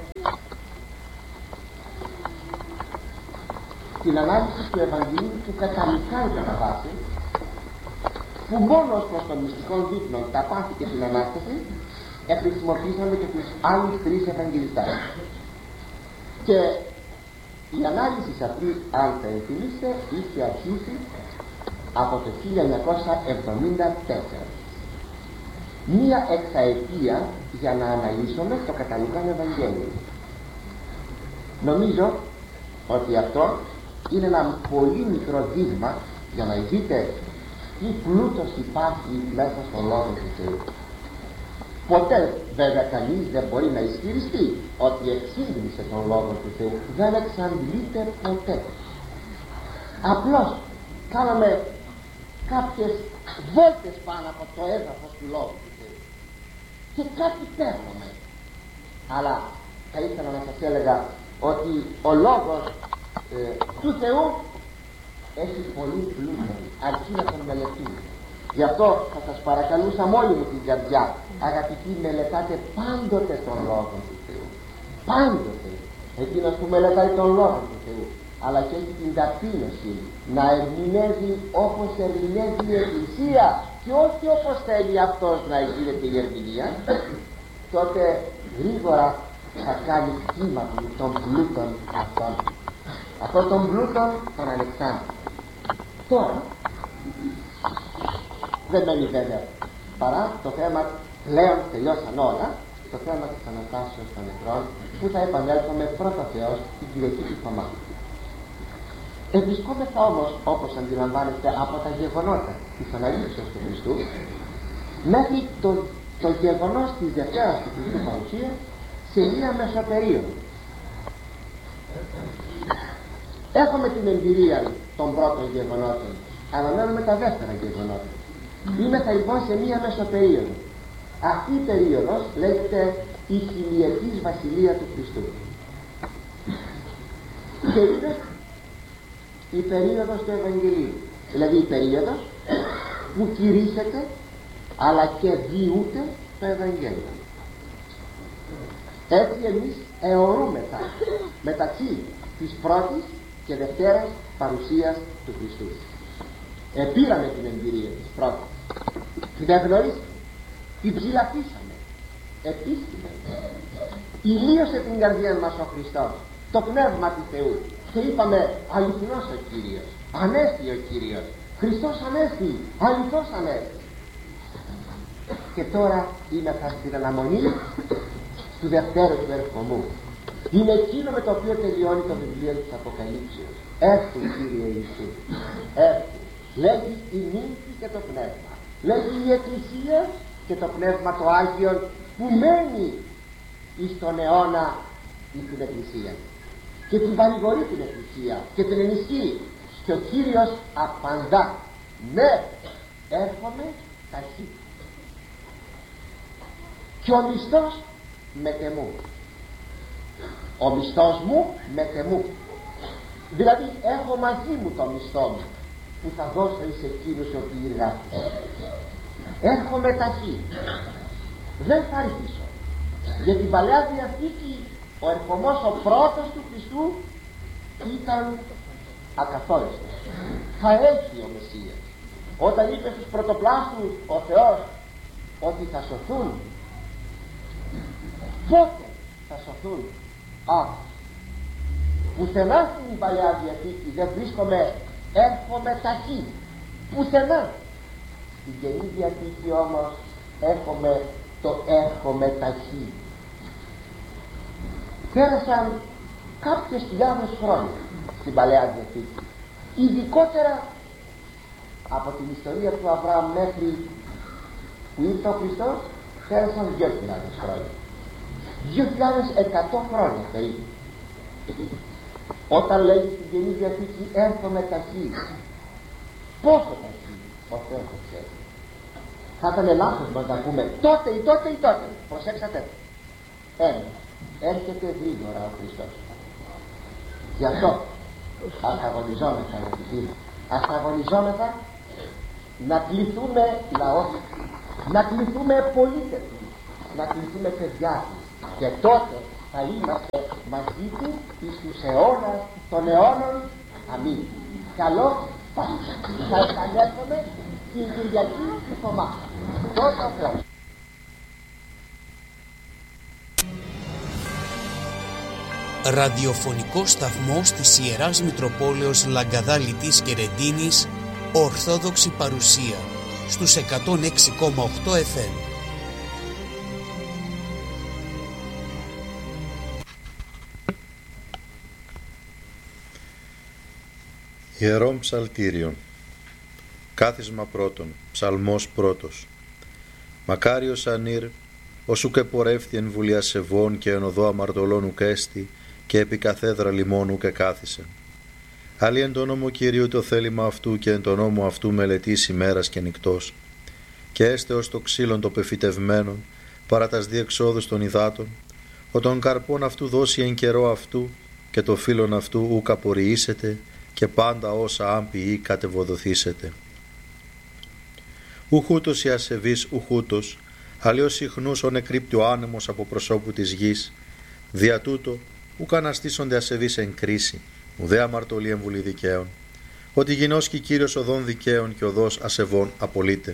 την ανάλυση του Ευαγγελίου του Καταμικάη κατά βάση, που μόνο ως προς των μυστικών δείπνων, τα πάθη και την Ανάσταση χρησιμοποιήσαμε και τους άλλους τρεις Ευαγγελιστάς. Και η ανάλυση αυτή, αν θα ενθυμίστε, είχε αρχίσει από το χίλια εννιακόσια εβδομήντα τέσσερα. Μία εξαετία για να αναλύσουμε το Καταμικάη Ευαγγέλιο. Νομίζω ότι αυτό είναι ένα πολύ μικρό δείγμα για να δείτε τι πλούτος υπάρχει μέσα στον Λόγο του Θεού. Ποτέ βέβαια κανείς δεν μπορεί να ισχυριστεί ότι εξήγησε τον Λόγο του Θεού. Δεν εξαντλείται ποτέ. Απλώς κάναμε κάποιες βόλτες πάνω από το έδαφος του Λόγου του Θεού και κάτι παίρνουμε. Αλλά θα ήθελα να σας έλεγα ότι ο Λόγος ε, του Θεού έχει πολύ πλούτο, αρκεί να τον μελετούμε. Γι' αυτό θα σας παρακαλούσα με όλη μου την καρδιά, αγαπητοί, μελετάτε πάντοτε τον Λόγο του Θεού. Πάντοτε. Εκείνος που μελετάει τον Λόγο του Θεού, αλλά και έχει την ταπείνωση να ερμηνεύει όπως ερμηνεύει η Εκκλησία και όχι όπως θέλει αυτός να γίνεται η ερμηνεία, τότε γρήγορα θα κάνει κύμα των πλούτων αυτών. Αυτόν τον πλούτο τον Αλεξάνδρο. Τώρα δεν μένει βέβαια παρά το θέμα, πλέον τελειώσαν όλα, το θέμα της Αναστάσεως των νεκρών, που θα επανέλθουμε πρώτα Θεός την Κυριακή του Θωμά. Ευρισκόμεθα όμως, όπως αντιλαμβάνεστε από τα γεγονότα της αναλήψεως του Χριστού, μέχρι το, το γεγονός της Δευτέρας του Χριστού παρουσίας σε μία μεσοπερίοδο. Έχουμε την εμπειρία των πρώτων γεγονότων, αναμένουμε τα δεύτερα γεγονότα. Είμεθα λοιπόν σε μία μεσοπερίοδο. Αυτή η περίοδος λέγεται η χιλιετής βασιλεία του Χριστού. Και είναι η περίοδος του Ευαγγελίου, δηλαδή η περίοδος που κηρύσσεται αλλά και διούται το Ευαγγέλιο. Έτσι εμείς αιωρούμεθα μεταξύ της πρώτης και δευτέρας παρουσίας του Χριστού. Επήραμε την εμπειρία της πρώτης, την εγνωρίσαμε, την ψηλαφίσαμε, επίσημα. Ηλίωσε την καρδία μας ο Χριστός, το πνεύμα του Θεού, και είπαμε αληθινός ο Κύριος, ανέστη ο Κύριος, Χριστός ανέστη, αληθώς ανέστη. Και τώρα είναι στην αναμονή του δευτέρου του ερχομού. Είναι εκείνο με το οποίο τελειώνει το βιβλίο της Αποκαλύψεως. Έρθου Κύριε Ιησού, έρθου. Λέγει η νύμφη και το πνεύμα, λέγει η Εκκλησία και το πνεύμα το Άγιον που μένει εις τον αιώνα εις την Εκκλησία και την παρηγορεί την Εκκλησία και την ενισχύει. Και ο Κύριος απαντά, ναι, έρχομαι ταχύ και ο μισθός με τεμού. Ο μισθός μου με τεμού, δηλαδή έχω μαζί μου το μισθό μου που θα δώσω εις εκείνους οι οποίοι εργάστηκαν. Έρχομαι ταχύ, δεν θα αργήσω. Για την Παλαιά Διαθήκη ο ερχομός ο πρώτος του Χριστού ήταν ακαθόριστος. Θα έλθει ο Μεσσίας. Όταν είπε στους πρωτοπλάστους ο Θεός ότι θα σωθούν, πότε θα σωθούν? Α, πουθενά στην Παλαιά Διαθήκη δεν βρίσκομαι έρχομαι ταχύ, πουθενά. Στην Καινή Διαθήκη όμως έχουμε το έρχομαι ταχύ. Πέρασαν κάποιες χιλιάδες χρόνια στην Παλαιά Διαθήκη, ειδικότερα από την ιστορία του Αβραάμ μέχρι που ήρθε ο Χριστός, πέρασαν δύο χιλιάδες χρόνια, δύο χιλιάδες εκατό χρόνια περίπου. Όταν λέει στην Καινή Διαθήκη έρχομαι ταχύ, πόσο ταχύ ο Θεός το ξέρει. Θα ήταν λάθος μας να πούμε τότε ή τότε ή τότε. Προσέξατε, ένα, έρχεται γρήγορα ο Χριστός. Γι' αυτό ας αγωνιζόμεθα, αγαπητοί μου, ας αγωνιζόμεθα να κληθούμε λαός, να κληθούμε πολίτες, να κληθούμε παιδιά του, και τότε θα είμαστε μαζί του εις τους αιώνας των αιώνων. Αμήν. Καλώς θα επανέλθουμε την Κυριακή του Θωμά. Τότε ο Θεός. Ραδιοφωνικό σταθμός της Ιεράς Μητροπόλεως Λαγκαδάλητης και Ρεντίνης, Ορθόδοξη παρουσία στους εκατόν έξι κόμμα οκτώ εφ εμ. Ιερών Ψαλτήριων. Κάθισμα πρώτον. Ψαλμός πρώτος. Μακάριος ανήρ, όσου και πορεύθη εν βουλία σεβών και εν οδό αμαρτωλών ουκ έστη, και επί καθέδρα λιμών ουκ εκάθισεν. Άλλοι εν το νόμο Κυρίου το θέλημα αυτού, και εν το νόμο αυτού μελετής ημέρας και νυκτός. Και έστε ως το ξύλον το πεφυτευμένον, παρά τας διεξόδους των υδάτων, ο των καρπών αυτού δώσει εν καιρό αυτού, και το φύλλον αυτού ουκ απορριήσετε, και πάντα όσα άμπιοι κατεβοδοθήσετε. Ουχούτος οι ασεβείς, ουχούτος, αλλιώς συχνούς ο νεκρύπτει ο άνεμος από προσώπου της γης. Δια τούτο, ουκ αναστήσονται ασεβείς εν κρίση, ουδέ αμαρτωλή εμβουλή δικαίων, ότι γινώσκει Κύριος οδών δικαίων και οδός ασεβών απολύται.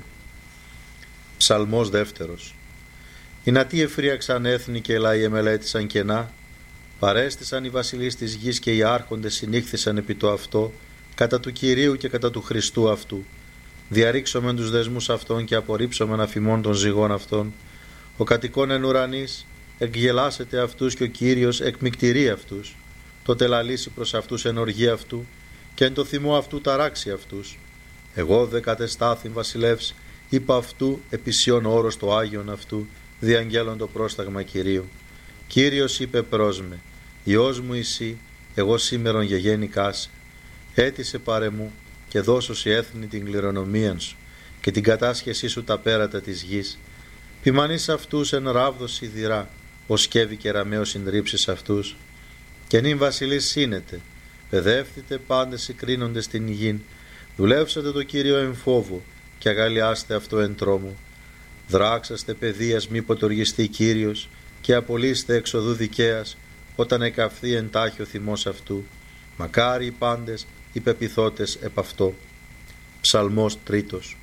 Ψαλμός δεύτερος. Οι νατοί εφρίαξαν έθνη και λαοί εμελέτησαν κενά, παρέστησαν οι βασιλείς της γης και οι άρχοντες συνήχθησαν επί το αυτό, κατά του Κυρίου και κατά του Χριστού αυτού. Διαρρήξομεν τους δεσμούς αυτών και απορρίψομεν αφημών των ζυγών αυτών. Ο κατοικών εν ουρανής εκγελάσεται αυτούς και ο Κύριος εκμυκτηρεί αυτούς. Τότε λαλήσει προς αυτούς εν οργή αυτού και εν το θυμό αυτού ταράξει αυτούς. Εγώ δε κατεστάθην βασιλεύς, είπα αυτού επισιών όρος το Άγιον αυτού, διαγγέλων το πρόσταγμα Κυρίου. Κύριος είπε προς με, Υιός μου εσύ, εγώ σήμερον γεγέννηκάσαι. Έτησε πάρε μου και δώσω σε έθνη την κληρονομίαν σου και την κατάσχεσή σου τα πέρατα της γης. Ποιμανείς αυτούς εν ράβδος σιδηρά, ως σκεύη και ραμαίο συντρίψεις αυτούς. Και νυν βασιλείς σύνετε, παιδεύθητε πάντες συγκρίνονται στην γην, δουλεύσατε το Κύριο εν φόβο και αγαλιάστε αυτό εν τρόμο. Δράξαστε παιδείας μη ποτοργιστεί Κύριος και απολύστε εξοδού δικαίας όταν εκαυθεί εν τάχει ο θυμός αυτού. Μακάρι οι πάντες οι πεποιθώτες επ' αυτό. Ψαλμός τρίτος.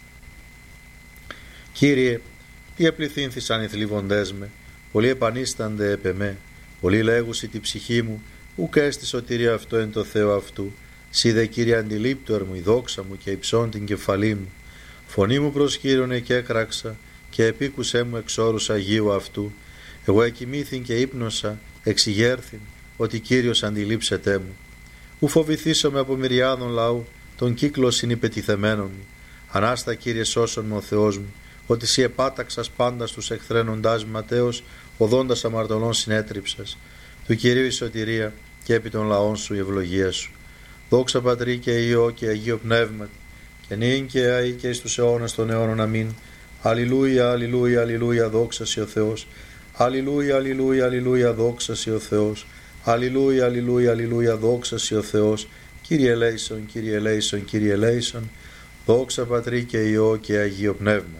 Κύριε, τι επληθύνθησαν οι θλιβοντές με, πολλοί επανίστανται επ' εμέ, πολλοί λέγουσι τη ψυχή μου, ουκ έστι σωτηρία αυτό εν το Θεό αυτού. Σύ δε Κύριε αντιλήπτωερ μου η δόξα μου και υψών την κεφαλή μου. Φωνή μου προς Κύριον εκέκραξα και επίκουσέ μου εξ όρους Αγίου αυτού. Εγώ εκοιμήθην και ύπνοσα, εξηγέρθην, ότι Κύριος αντιλήψετέ μου. Ου φοβηθήσομαι από μυριάδων λαού, τον κύκλο συνυπετιθεμένων μου. Ανάστα Κύριε σώσον μου ο Θεός μου, ότι σύ επάταξας πάντα στους εχθρένοντάς ματέως, οδόντας αμαρτωλών συνέτριψας. Του Κυρίου η σωτηρία και επί των λαών σου η ευλογία σου. Δόξα Πατρί και Υιό και Αγίο Πνεύματι, και νυν και αεί και εις τους αιώνας των αιώνων. Αμήν. Αλληλούια, αλληλούια, αλληλούια, δόξα σοι ο Θεός. Αλληλούια, αλληλούια, αλληλούια, δόξα σοι ο Θεός. Αλληλούια, αλληλούια, αλληλούια, δόξα σοι ο Θεός. Κύριε ελέησον, Κύριε ελέησον, Κύριε ελέησον. Δόξα Πατρί και Υιό και Αγίο Πνεύμα.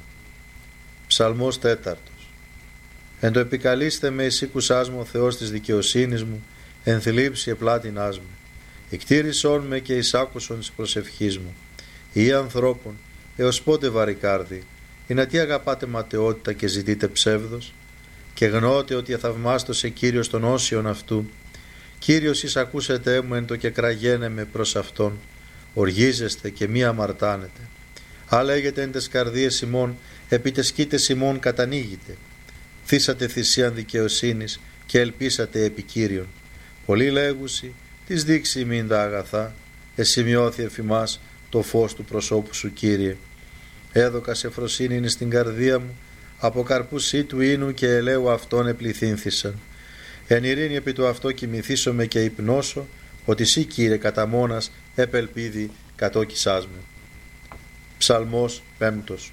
Ψαλμός τέταρτος. Εν το επικαλείστε με εις ήκουσάς μου ο Θεός της δικαιοσύνης μου, εν θλίψη επλάτινάς μου. Εκτήρησόν με και εις άκουσον της προσευχής μου. Ή ανθρώπων, έως πότε βαρικάρδι, ή να τι αγαπάτε ματαιότητα και ζητείτε ψεύδος, και γνώτε ότι αθαυμάστος Κύριος των όσιων αυτού. Κύριος εις ακούσετε μου εν το και κραγένε με προς Αυτόν, οργίζεστε και μη αμαρτάνετε. Α λέγετε εν τες καρδίες ημών, επί τες σκήτες ημών κατανοίγετε. Θύσατε θυσίαν δικαιοσύνης και ελπίσατε επί Κύριον. Πολλοί λέγουσι, τις δείξει ημίν τα αγαθά, εσημειώθη εφημάς το φως του προσώπου σου Κύριε. Έδωκα σε φροσύνη στην καρδία μου, από καρπούς του ίνου και ελαίου αυτών επληθύνθησαν. Εν ειρήνη επί το αυτό κοιμηθήσομαι και υπνώσω, ότι σύ Κύριε κατά μόνας επελπίδη κατόκισάς με. Ψαλμός πέμπτος.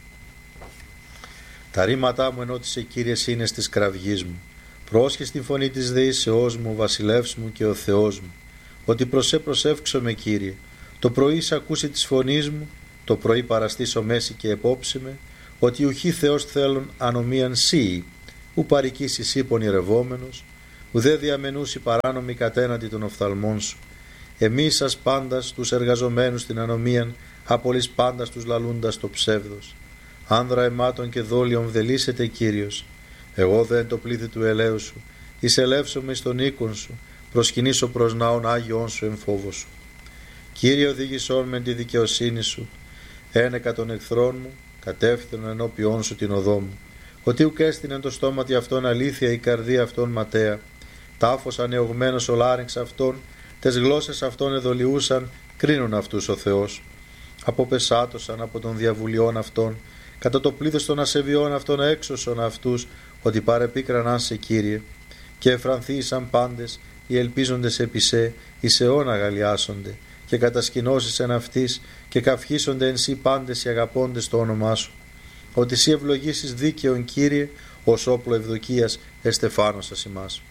Τα ρήματά μου ενώτησε Κύριε είναι στις κραυγής μου. Πρόσχε στη φωνή της δεήσεώς μου, βασιλεύς μου και ο Θεός μου, ότι προσέ προσεύξομαι Κύριε. Το πρωί σ' ακούσει της φωνής μου, το πρωί παραστήσω μέση και επόψε με, ότι ουχή Θεός θέλουν ανομίαν σύ, ου παρικήσεις ύπων πονηρευόμενος, ουδέ διαμενούσι παράνομη κατέναντι των οφθαλμών σου. Εμείς σας πάντας τους εργαζομένους στην ανομίαν, απολύς πάντας τους λαλούντας το ψεύδος. Άνδρα αιμάτων και δόλιων βδελίσετε Κύριος. Εγώ δε εν το πλήθη του ελαίου σου, εισελεύσομαι στον οίκον σου, προσκυνήσω προς ναόν Άγιον σου εν φόβο σου. Κύριε, οδήγησόν με τη δικαιοσύνη σου, ένεκα των εχθρών μου, κατεύθυνον ενώπιόν σου την οδό μου. Ότι ουκ έστεινε το στόματι αυτόν αλήθεια, η καρδία αυτών ματέα. Τάφος ανεωγμένος ο λάρυγξ αυτών, τες γλώσσες αυτών εδολιούσαν, κρίνουν αυτούς ο Θεός. Αποπεσάτωσαν από των διαβουλιών αυτών, κατά το πλήθος των ασεβιών αυτών έξωσον αυτούς, ότι παρεπίκραναν σε Κύριε. Και εφρανθήσαν πάντες, οι ελπίζοντες επί σε, εις αιών αγαλιάσονται, και κατασκηνώσεις εν αυτής, και καυχήσονται εν σύ πάντες οι αγαπώντες το όνομά σου. Ότι σύ ευλογήσεις δίκαιον Κύριε, ως όπλο ευδοκίας εστεφάνωσας ημάς.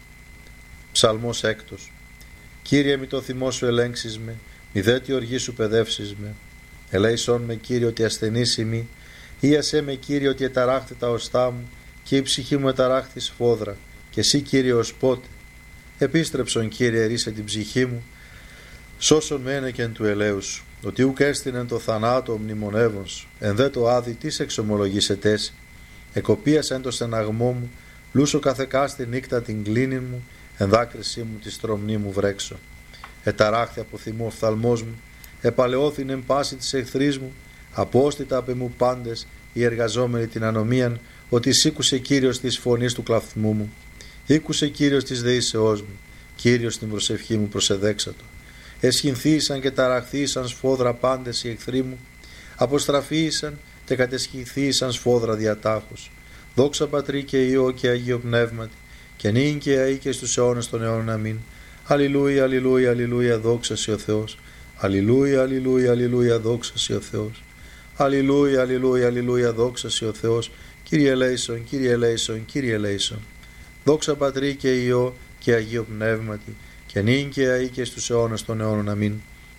Ψαλμός έκτος. Κύριε, μη το θυμό σου ελέγξεις με, μη δε τη οργή σου παιδεύσεις με. Ελέησόν με Κύριε ότι ασθενής ημί, ίασέ με Κύριε ότι εταράχθη τα οστά μου, και η ψυχή μου εταράχθη σφόδρα, και εσύ Κύριε ως πότε. Επίστρεψον Κύριε, ρίσε την ψυχή μου, σώσον με ένεκεν του ελέους σου, ότι ουκ έστεινεν το θανάτο μνημονεύων σου, εν δε το άδει τις εξομολογήσετε εσύ. Εκοπίασεν το στεναγμό μου, λούσο καθεκάστη νύκτα την κλίνη μου, εν δάκρυσή μου τη στρομνή μου βρέξω. Εταράχθη από θυμό οφθαλμός μου, επαλαιώθην εν πάση της εχθρής μου, απόστητα απ' εμού πάντες οι εργαζόμενοι την ανομίαν, ότι σήκουσε Κύριος της φωνής του κλαθμού μου. Ήκουσε Κύριος της δεήσεώς μου, Κύριος την προσευχή μου προσεδέξατο. Εσχυνθήσαν και ταραχθήσαν σφόδρα πάντες οι εχθροί μου, αποστραφήσαν και κατεσχυνθήσαν σφόδρα διατάχους. Δόξα Πατρί και Υιό και Αγίο Πνεύματι, και νυν και αεί και στους αιώνες των αιώνων αμήν. Αλληλούια, αλληλούια, αλληλούια, δόξα σοι ο Θεός. Αλληλούια, αλληλούια, αλληλούια, δόξα σοι ο Θεός. Αλληλούια, αλληλούια, αλληλούια, δόξα σοι ο Θεός. Κύριε ελέησον, Κύριε ελέησον, Κύριε ελέησον. Δόξα Πατρί και Υιό και Αγίο Πνεύματι, και νυν και αεί και στους αιώνες των αιώνων αμήν.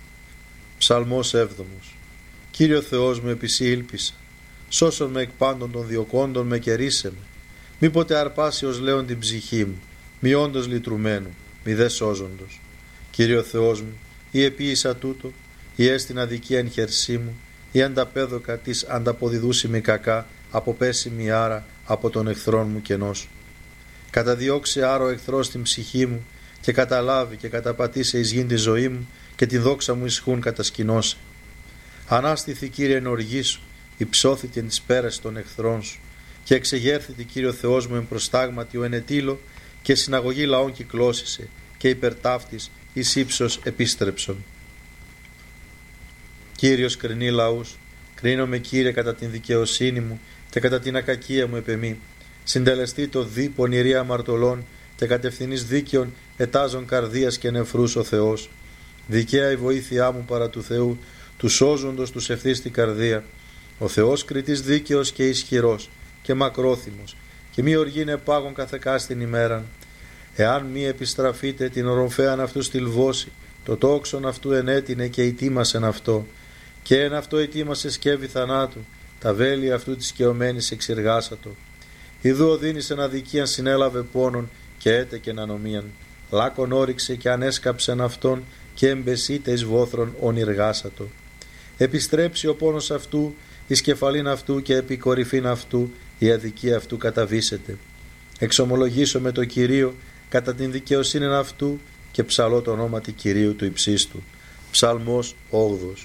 Ψαλμός έβδομος. Κύριο Θεός μου, επί σοι ήλπισα, σώσον με εκ πάντων των διωκόντων με και ρίσε με. Μη ποτέ αρπάσει ως λέον την ψυχή μου, μη όντως λυτρουμένου, μη δε σώζοντος. Κύριο Θεός μου, ή επίησα τούτο, ή έστειν αδικία εν χερσί μου, ή ανταπέδοκα της ανταποδιδούσιμη κακά, αποπέσιμη άρα από τον εχθρόν μου κενός. Καταδιώξε άρα ο εχθρός την ψυχή μου, και καταλάβει και καταπατήσε εις γην τη ζωή μου, και τη δόξα μου ισχούν κατασκηνώσε. Ανάστηθη Κύριε εν οργή σου, υψώθητη εν τις πέρας των εχθρών σου, και εξεγέρθητη Κύριο Θεός μου εν προστάγματι ο ενετήλο, και συναγωγή λαών κυκλώσισε, και υπερτάφτης εις ύψος επίστρεψον. Κύριος κρινεί λαούς, κρίνομαι Κύριε κατά την δικαιοσύνη μου, και κατά την ακακία μου επεμή. Συντελεστεί το δι πονηρία αμαρτωλών, και κατευθυνής δίκαιων ετάζων καρδίας και νεφρούς ο Θεός. Δικαία η βοήθειά μου παρά του Θεού, του σώζοντος τους ευθύς την καρδία. Ο Θεός κριτής δίκαιος και ισχυρός και μακρόθυμος, και μη οργήν επάγων καθεκάς την ημέραν. Εάν μη επιστραφείτε την οροφέαν αυτού στυλβώσει, το τόξον αυτού ενέτεινε και ετοίμασεν αυτό, και εν αυτό ετοίμασε σκεύη θανάτου, τα βέλη αυτού της σκεωμένης εξηργάσατο. Ιδού οδύνης εν αδικίαν συνέλαβε πόνον, και έτεκεν ανομίαν. Λάκον όριξε και ανέσκαψεν αυτόν, και εμπεσίτε εις βόθρων ονειργάσατο. Επιστρέψει ο πόνος αυτού, εις κεφαλήν αυτού, και επί κορυφήν αυτού, η αδικία αυτού καταβήσεται. Εξομολογήσω με το Κυρίο κατά την δικαιοσύνη αυτού, και ψαλώ το ονόματι Κυρίου του υψίστου. Ψαλμός όγδοος.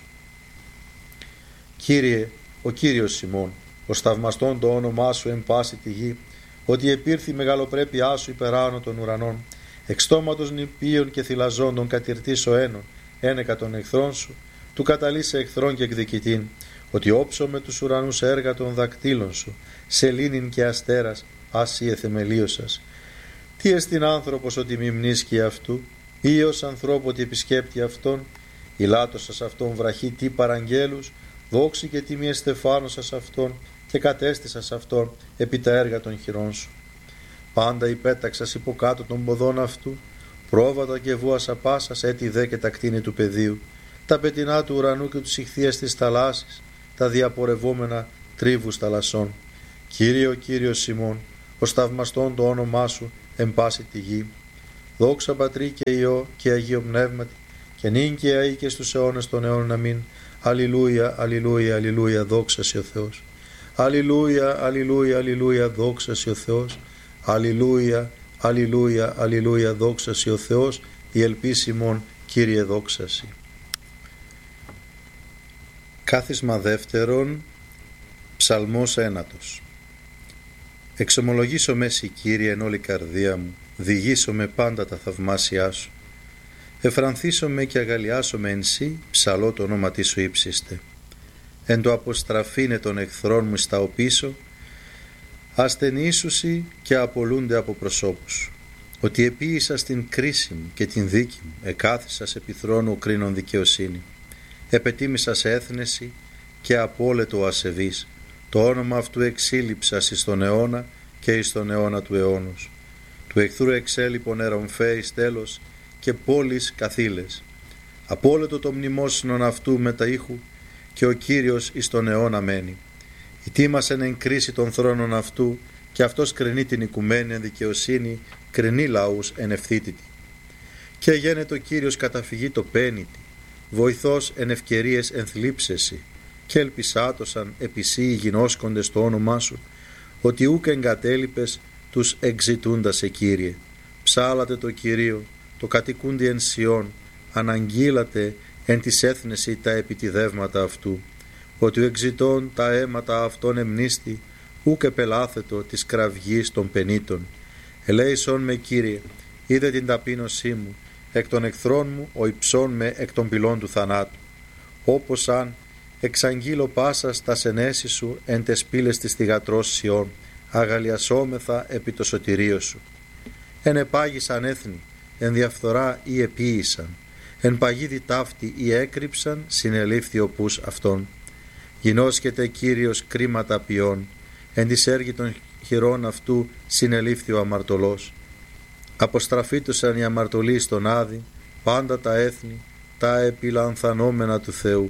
Κύριε, ο Κύριος ημών, ως θαυμαστόν το όνομά σου εν πάση τη γη, ότι επήρθη η μεγαλοπρέπειά σου υπεράνω των ουρανών, εξ στόματος νηπίων και θυλαζόντων κατηρτής ο ένων, ένεκα των εχθρών σου, του καταλύσε εχθρών και εκδικητήν, ότι όψω με τους ουρανούς έργα των δακτύλων σου, σελήνην και αστέρας, άσυε θεμελίωσας. Τι εστιν άνθρωπος ότι μη μνήσκει αυτού, ή ως ανθρώπου ότι επισκέπτει αυτόν, ηλάτωσας αυτόν βραχή τι παραγγέλους, δόξη και τιμή εστεφάνωσας αυτόν, και κατέστησας αυτόν επί τα έργα των χειρών σου. Πάντα υπέταξας υποκάτω των ποδών αυτού, πρόβατα και βούασα πάσας έτη δε και τα κτίνη του πεδίου, τα πετεινά του ουρανού και τους ηχθείας της θαλάσσης, τα διαπορευόμενα τρίβους θαλασσών. Κύριε ο Κύριος ημών, ως θαυμαστόν το όνομά σου εν πάση τη γη. Δόξα Πατρί και Υιό και Αγίο Πνεύματι, και νυν και αεί και στους αιώνες των αιώνων. Αμήν. Αλληλούια, αλληλούια, αλληλούια, δόξα σοι ο Θεός. Αλληλούια, αλληλούια, αλληλούια, δόξα σοι ο Θεός. Αλληλούια, αλληλούια, αλληλούια, δόξα σοι ο Θεός. Η ελπίση ημών, Κύριε, δόξα σοι. Κάθισμα δεύτερον, ψαλμός ένατος. Εξομολογήσω με σοι, Κύριε, εν όλη καρδία μου, διηγήσω με πάντα τα θαυμάσια σου. Εφρανθήσω με και αγαλιάσω με εν σύ, ψαλώ το όνομα τι σου ύψιστε. Εν το αποστραφήνε των εχθρών μου στα οπίσω, ασθενήσουσι και απολούνται από προσώπους. Ότι επίησα στην κρίση μου και την δίκη μου, εκάθισα σε επιθρόνου κρίνων δικαιοσύνη. Επετίμησα σε έθνεση και απόλετο ασεβής. Το όνομα αυτού εξήλυψα εις τον αιώνα και εις τον αιώνα του αιώνος. Του εχθρού εξέλιπων ερομφέης τέλος και πόλεις καθήλες. Απόλετο το μνημόσυνον αυτού μετα ήχου και ο Κύριος εις τον αιώνα μένει. Ητήμασεν εν κρίση των θρόνων αυτού και αυτός κρινεί την οικουμένη εν δικαιοσύνη, κρινεί λαούς εν ευθύτητη. Και γένετο ο Κύριος καταφυγή το πένητη, βοηθός εν ευκαιρίες εν θλίψεση, και ελπισάτωσαν επισύ οι γινώσκοντες το όνομά σου, ότι ούκ εγκατέλειπες τους εξητούντα σε Κύριε. Ψάλατε το Κυρίο, το κατοικούντι εν Σιών, αναγγείλατε εν της έθνεση τα επιτιδεύματα αυτού, ότι ο εξητών τα αίματα αυτών εμνίστη, ούκ επελάθετο της κραυγής των πενήτων. Ελέησον με, Κύριε, είδε την ταπείνωσή μου, εκ των εχθρών μου ο υψών με εκ των πυλών του θανάτου. Όπως αν εξαγγείλω πάσα στα σενέσεις σου εν τες πύλες της θυγατρός Σιών, αγαλιασόμεθα επί το σωτηρίο σου. Εν επάγησαν έθνη, εν διαφθορά ή επίησαν, εν παγίδι ταύτη ή έκρυψαν, συνελήφθη ο πούς αυτών. Γινώσκεται Κύριος κρίματα ποιών, εν της έργη των χειρών αυτού συνελήφθη ο αμαρτωλός. Αποστραφήτωσαν οι αμαρτωλοί στον Άδη, πάντα τα έθνη, τα επιλανθανόμενα του Θεού.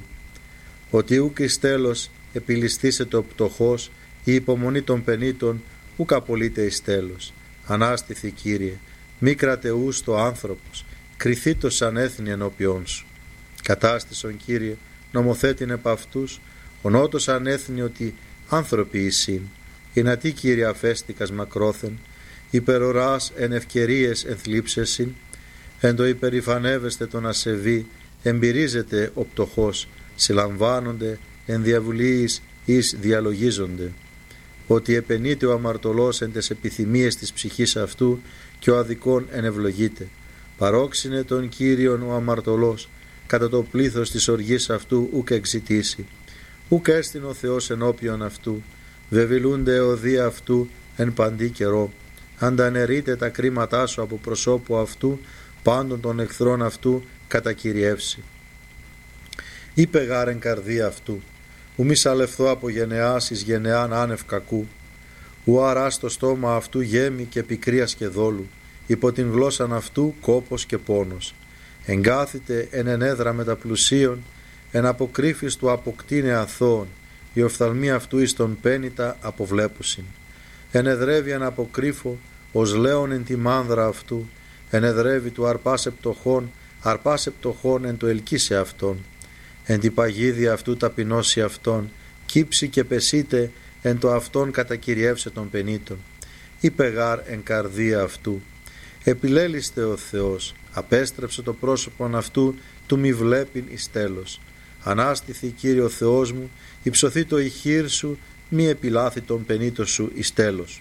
Ότι ούκ εις τέλος επιληστήσεται ο πτωχός, η υπομονή των πενήτων ούκ απολύται εις τέλος. Ανάστηθη, Κύριε, μη κρατεούς το άνθρωπος, κριθήτως σαν έθνη ενώπιόν σου. Κατάστησον, Κύριε, νομοθέτην επ' αυτούς, ονότος ανέθνη ότι άνθρωποι εισήν. Ινατί, Κύριε, αφέστηκας μακρόθεν, υπεροράς εν ευκαιρίες εν θλίψεσιν, εν το υπερηφανεύεστε τον ασεβή, εμπειρίζεται ο πτωχός, συλλαμβάνονται εν διαβουλίης εις διαλογίζονται. Ότι επενείται ο αμαρτωλός εν τες επιθυμίες της ψυχής αυτού και ο αδικών ενευλογείται. Παρόξυνε τον Κύριον ο αμαρτωλός, κατά το πλήθος της οργής αυτού ουκ εξητήσει. Ουκ έστειν ο Θεός ενώπιον αυτού, βεβηλούνται εωδία αυτού εν παντή καιρό. Αντανερείτε τα κρίματά σου από προσώπου αυτού, πάντων των εχθρών αυτού κατακυριεύσει. Είπε γάρεν καρδία αυτού, ου μη σαλευθώ από γενεάς εις γενεάν άνευ κακού, ου αράς το στόμα αυτού γέμι και πικρίας και δόλου, υπό την γλώσσαν αυτού κόπος και πόνος. Εγκάθητε εν ενέδρα μεταπλουσίων, εν αποκρύφης του αποκτήνε αθώων, η οφθαλμή αυτού εις τον πένητα αποβλέπουσιν. Ενεδρεύει εν αποκρύφω, ως λέον εν τη μάνδρα αυτού, ενεδρεύει του αρπάσε πτωχών, αρπάσε πτωχών εν το ελκύσε αυτόν. Εν τη παγίδια αυτού ταπεινώσει αυτόν, κύψει και πεσίτε εν το αυτόν κατακυριεύσε των πενήτων. Είπε γάρ εν καρδία αυτού, επιλέλιστε ο Θεός, απέστρεψε το πρόσωπον αυτού, του μη βλέπειν εις τέλος. Ανάστηθη, Κύριε ο Θεός μου, υψωθεί το ηχείρ σου, μη επιλάθη τον πενήτο σου εις τέλος.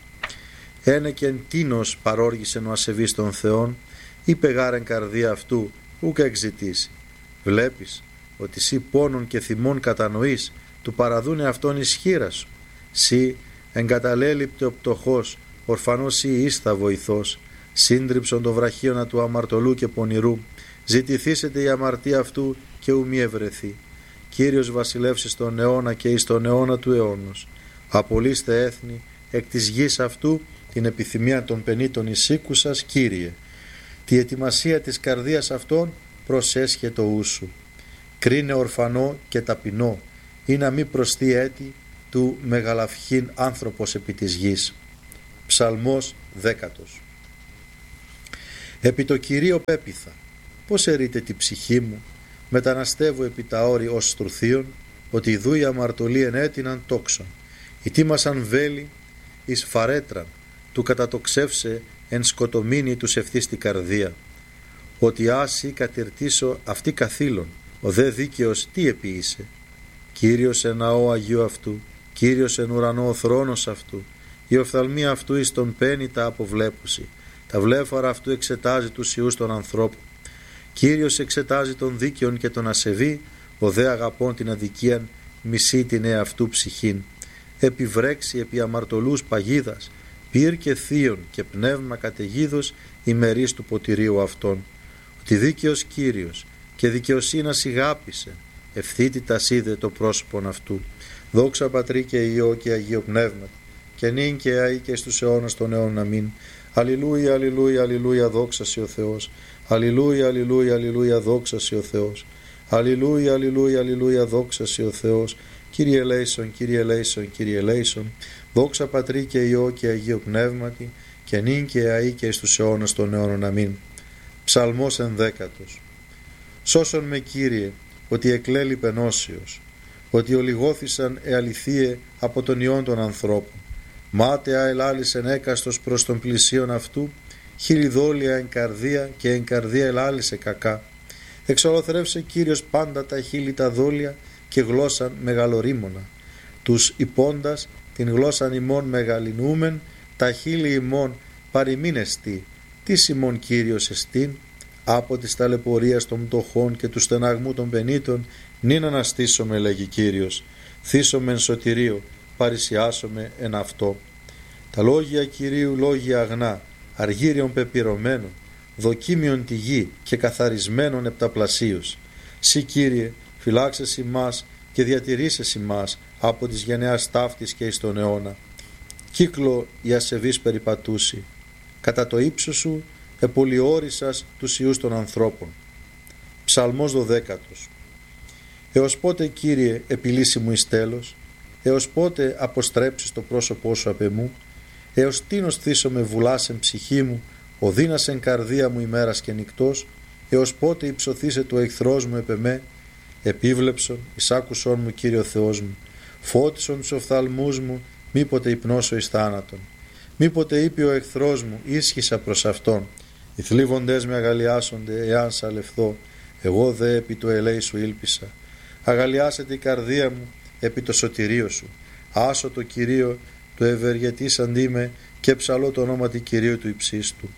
Ένεκεν τίνος παρόργησεν ο ασεβής των Θεών, είπε γάρ εν καρδία αυτού, ούκ εξητήσει. Βλέπεις ότι σύ πόνων και θυμών κατανοείς, του παραδούνε αυτόν εις χείρα σου. Σύ εγκαταλέλειπτε ο πτωχός, ορφανός σύ ήστα βοηθός, σύντριψον το βραχίωνα του αμαρτωλού και πονηρού, ζητηθήσετε η αμαρτία αυτού και ου μη ευρεθεί. Κύριος βασιλεύσει στον αιώνα και εις τον αιώνα του αιώνος. Απολύστε έθνη, εκ της γης αυτού την επιθυμία των πενήτων εισήκουσας, Κύριε. Τη ετοιμασία της καρδίας αυτών προσέσχε το ούσου. Κρίνε ορφανό και ταπεινό, ή να μη προσθεί έτη του μεγαλαυχήν άνθρωπος επί της γης. Ψαλμός δέκατος. Επί το Κυρίο πέποιθα, πως ερείτε τη ψυχή μου, μεταναστεύω επί τα όρη ως στρουθίων, ότι ιδού η αμαρτωλή ενέτειναν τόξον, ητήμασαν βέλη εις φαρέτραν, του κατατοξεύσε εν σκοτομήνη τους ευθύς την καρδία, ότι άσυ κατηρτήσω αυτή καθήλων, ο δε δίκαιος τι επίησε. Κύριος εν ναό Αγίου αυτού, Κύριος εν ουρανό ο θρόνος αυτού, η οφθαλμή αυτού εις τον πένει τα αποβλέπουση, τα βλέφαρα αυτού εξετάζει τους ιούς των ανθρώπων. Κύριος εξετάζει τον δίκαιον και τον ασεβή, ο δε αγαπών την αδικίαν, μισεί την εαυτού ψυχήν. Επιβρέξει επί αμαρτωλούς παγίδας, πυρ και θείον και πνεύμα καταιγίδος ημερής του ποτηρίου αυτών. Ότι δίκαιος Κύριος και δικαιοσύνας ηγάπησε, ευθύτητας είδε το πρόσωπον αυτού. Δόξα Πατρί και Υιό και Αγίο Πνεύματι, και νυν και αεί και στους αιώνας των αιώνων. Αμήν. Αλληλούια, αλληλούια, αλληλούια, δόξα σε ο Θεός. Αλληλούια, αλληλούια, αλληλούια, δόξα σε ο Θεός. Αλληλούια, αλληλούια, αλληλούια, δόξα σε ο Θεός. Κύριε ελέησον, Κύριε ελέησον, Κύριε ελέησον. Δόξα Πατρί και Υιό και Αγίο Πνεύματι, και νυν και αεί και στους αιώνας των αιώνων. Αμήν. Ψαλμός ενδέκατος. Σώσον με, Κύριε, ότι εκλέλει πενώσιος, ότι ολιγώθησαν εαληθείε από τον ιόν των ανθρώπων. Μάταια ελάλησεν έκαστος προς τον πλησίον αυτού, χιλιδόλια εν καρδία και εν καρδία ελάλησε κακά. Εξολοθρεύσε Κύριος πάντα τα χείλη τα δόλια και γλώσσαν μεγαλορίμωνα. Τους υπόντας την γλώσσαν ημών μεγαλυνούμεν, τα χείλη ημών παρημείνεστη. Τι ημών Κύριος εστίν, από της ταλαιπωρίας των πτωχών και του στεναγμού των πενήτων, νυν αναστήσομαι, λέγει Κύριος, θύσομαι εν σωτηρίο, παρησιάσομαι εν αυτό. Τα λόγια Κυρίου λόγια αγνά, αργύριον πεπυρωμένων, δοκίμιον τη γη και καθαρισμένων επταπλασίως. Συ, Κύριε, φυλάξεσι μας και διατηρήσεσι μας από της γενεάς ταύτης και εις τον αιώνα. Κύκλο η ασεβής περιπατούσι, κατά το ύψος σου επολιόρισας τους ιούς των ανθρώπων. Ψαλμός δωδέκατος. Έως πότε, Κύριε, επιλύσει μου εις τέλος, έως πότε αποστρέψεις το πρόσωπό σου απ' εμού, έως τίνος θύσομαι βουλάσεν ψυχή μου, οδύνασεν καρδία μου ημέρας και νυκτός, έως πότε υψωθήσε το εχθρός μου επ' εμέ, επίβλεψον, εισάκουσον μου, Κύριο Θεός μου, φώτισον τους οφθαλμούς μου, μήποτε υπνώσω εις θάνατον. Μήποτε είπε ο εχθρός μου, ίσχυσα προς αυτόν, οι θλίβοντές με αγαλιάσονται, εάν σαλευθώ, εγώ δε επί το ελέη σου ήλπισα. Αγαλιάσεται η καρδία μου επί το σωτηρίο σου. Άσω το Κυρίο, το ευεργετής αντί και ψαλώ το όνομα του Κυρίου του υψίστου.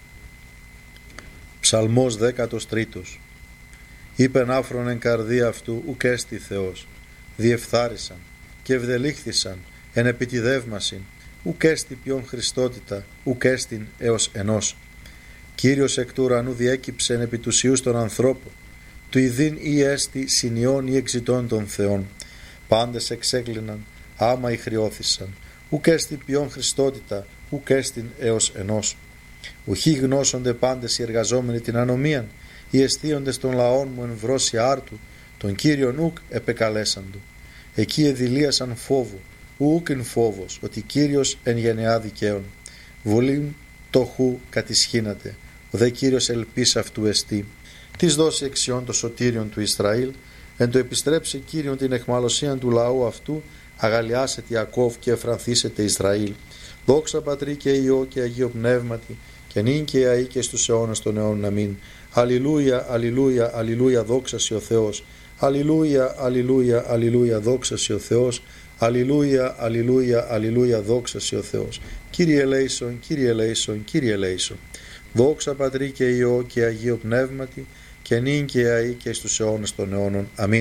Ψαλμός δέκατος τρίτος. Είπεν άφρον εν καρδία αυτού, ουκ έστι Θεός. Διεφθάρισαν και ευδελήχθησαν εν επιτιδεύμασιν, ουκ έστι ποιον Χριστότητα, ουκ έστιν έως ενός. Κύριος εκ του ουρανού διέκυψεν επί τους ιούς των ανθρώπων, του ιδίν ή έστι συνειών ή εξητών των Θεών. Πάντες εξέκλειναν, άμα ηχριώθησαν, ουκ έστι ποιον Χριστότητα, ουκ έστιν έως ενός. Ουχή γνώσονται πάντες οι εργαζόμενοι την ανομίαν, οι αισθίοντες των λαών μου εν βρώσει άρτου, τον Κύριον ουκ επεκαλέσαντο. Εκεί εδηλίασαν φόβο, ουκ εν φόβος, ότι Κύριος εν γενεά δικαίων. Βολήν το χου κατησχύνατε, ο δε Κύριος ελπίς αυτού εστί. Της δώσει εξιών το σωτήριον του Ισραήλ, εν το επιστρέψει Κύριον την εχμαλωσίαν του λαού αυτού, αγαλιάσετε Ιακώβ και εφρανθήσετε Ισραήλ. Δόξα Πατρί και Υιό και Αγίο Πνεύματι, και νυν και αεί και στους αιώνας των αιώνων. Αμήν. Αλληλούια, αλληλούια, αλληλούια, δόξα σε ο Θεός. Αλληλούια, αλληλούια, αλληλούια, δόξα σε ο Θεός. Αλληλούια, αλληλούια, αλληλούια, δόξα σε ο Θεός. Κύριε ελέησον, Κύριε ελέησον, Κύριε ελέησον. Δόξα Πατρί και Υιό και Αγίο Πνεύματι, και νυν και αεί και στους αιώνας των αιώνων. Αμήν.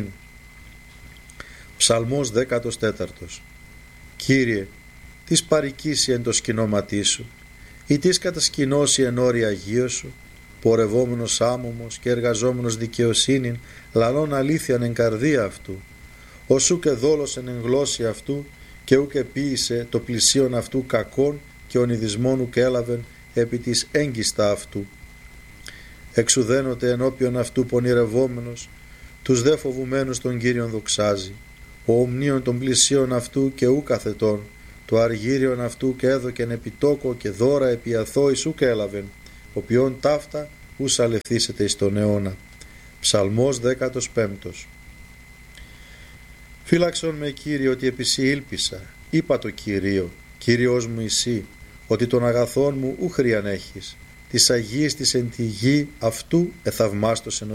Ψαλμός δέκατος τέταρτος. Κύριε, τις παρικήσει εν το σκηνώματί σου, ή τις κατασκηνώσει εν όρια Αγίου σου, πορευόμενος άμωμος και εργαζόμενος δικαιοσύνην, λαλών αλήθειαν εν καρδία αυτού, ως ούκ εδόλωσεν εν γλώσση αυτού, και ούκ επίησε το πλησίον αυτού κακών, και ονειδισμόν ούκ έλαβεν επί της έγκιστα αυτού. Εξουδένωτε ενώπιον αυτού πονηρευόμενος, τους δε φοβουμένους τον Κύριον δοξάζει, ο ομνίων των πλησίων αυτού και ου καθετών, το αργύριον αυτού και έδωκεν επιτόκο και δώρα επί αθώης ουκ έλαβεν, οποίον ταύτα ους αλευθήσεται εις τον αιώνα. Ψαλμός δέκατος πέμπτος. Φύλαξον με, Κύριε, ότι επί σοι ήλπισα. Είπα το Κυρίο, Κύριος μου εσύ, ότι των αγαθών μου ου χρίαν έχεις. Της αγίας της εν τη γη αυτού εθαυμάστος εν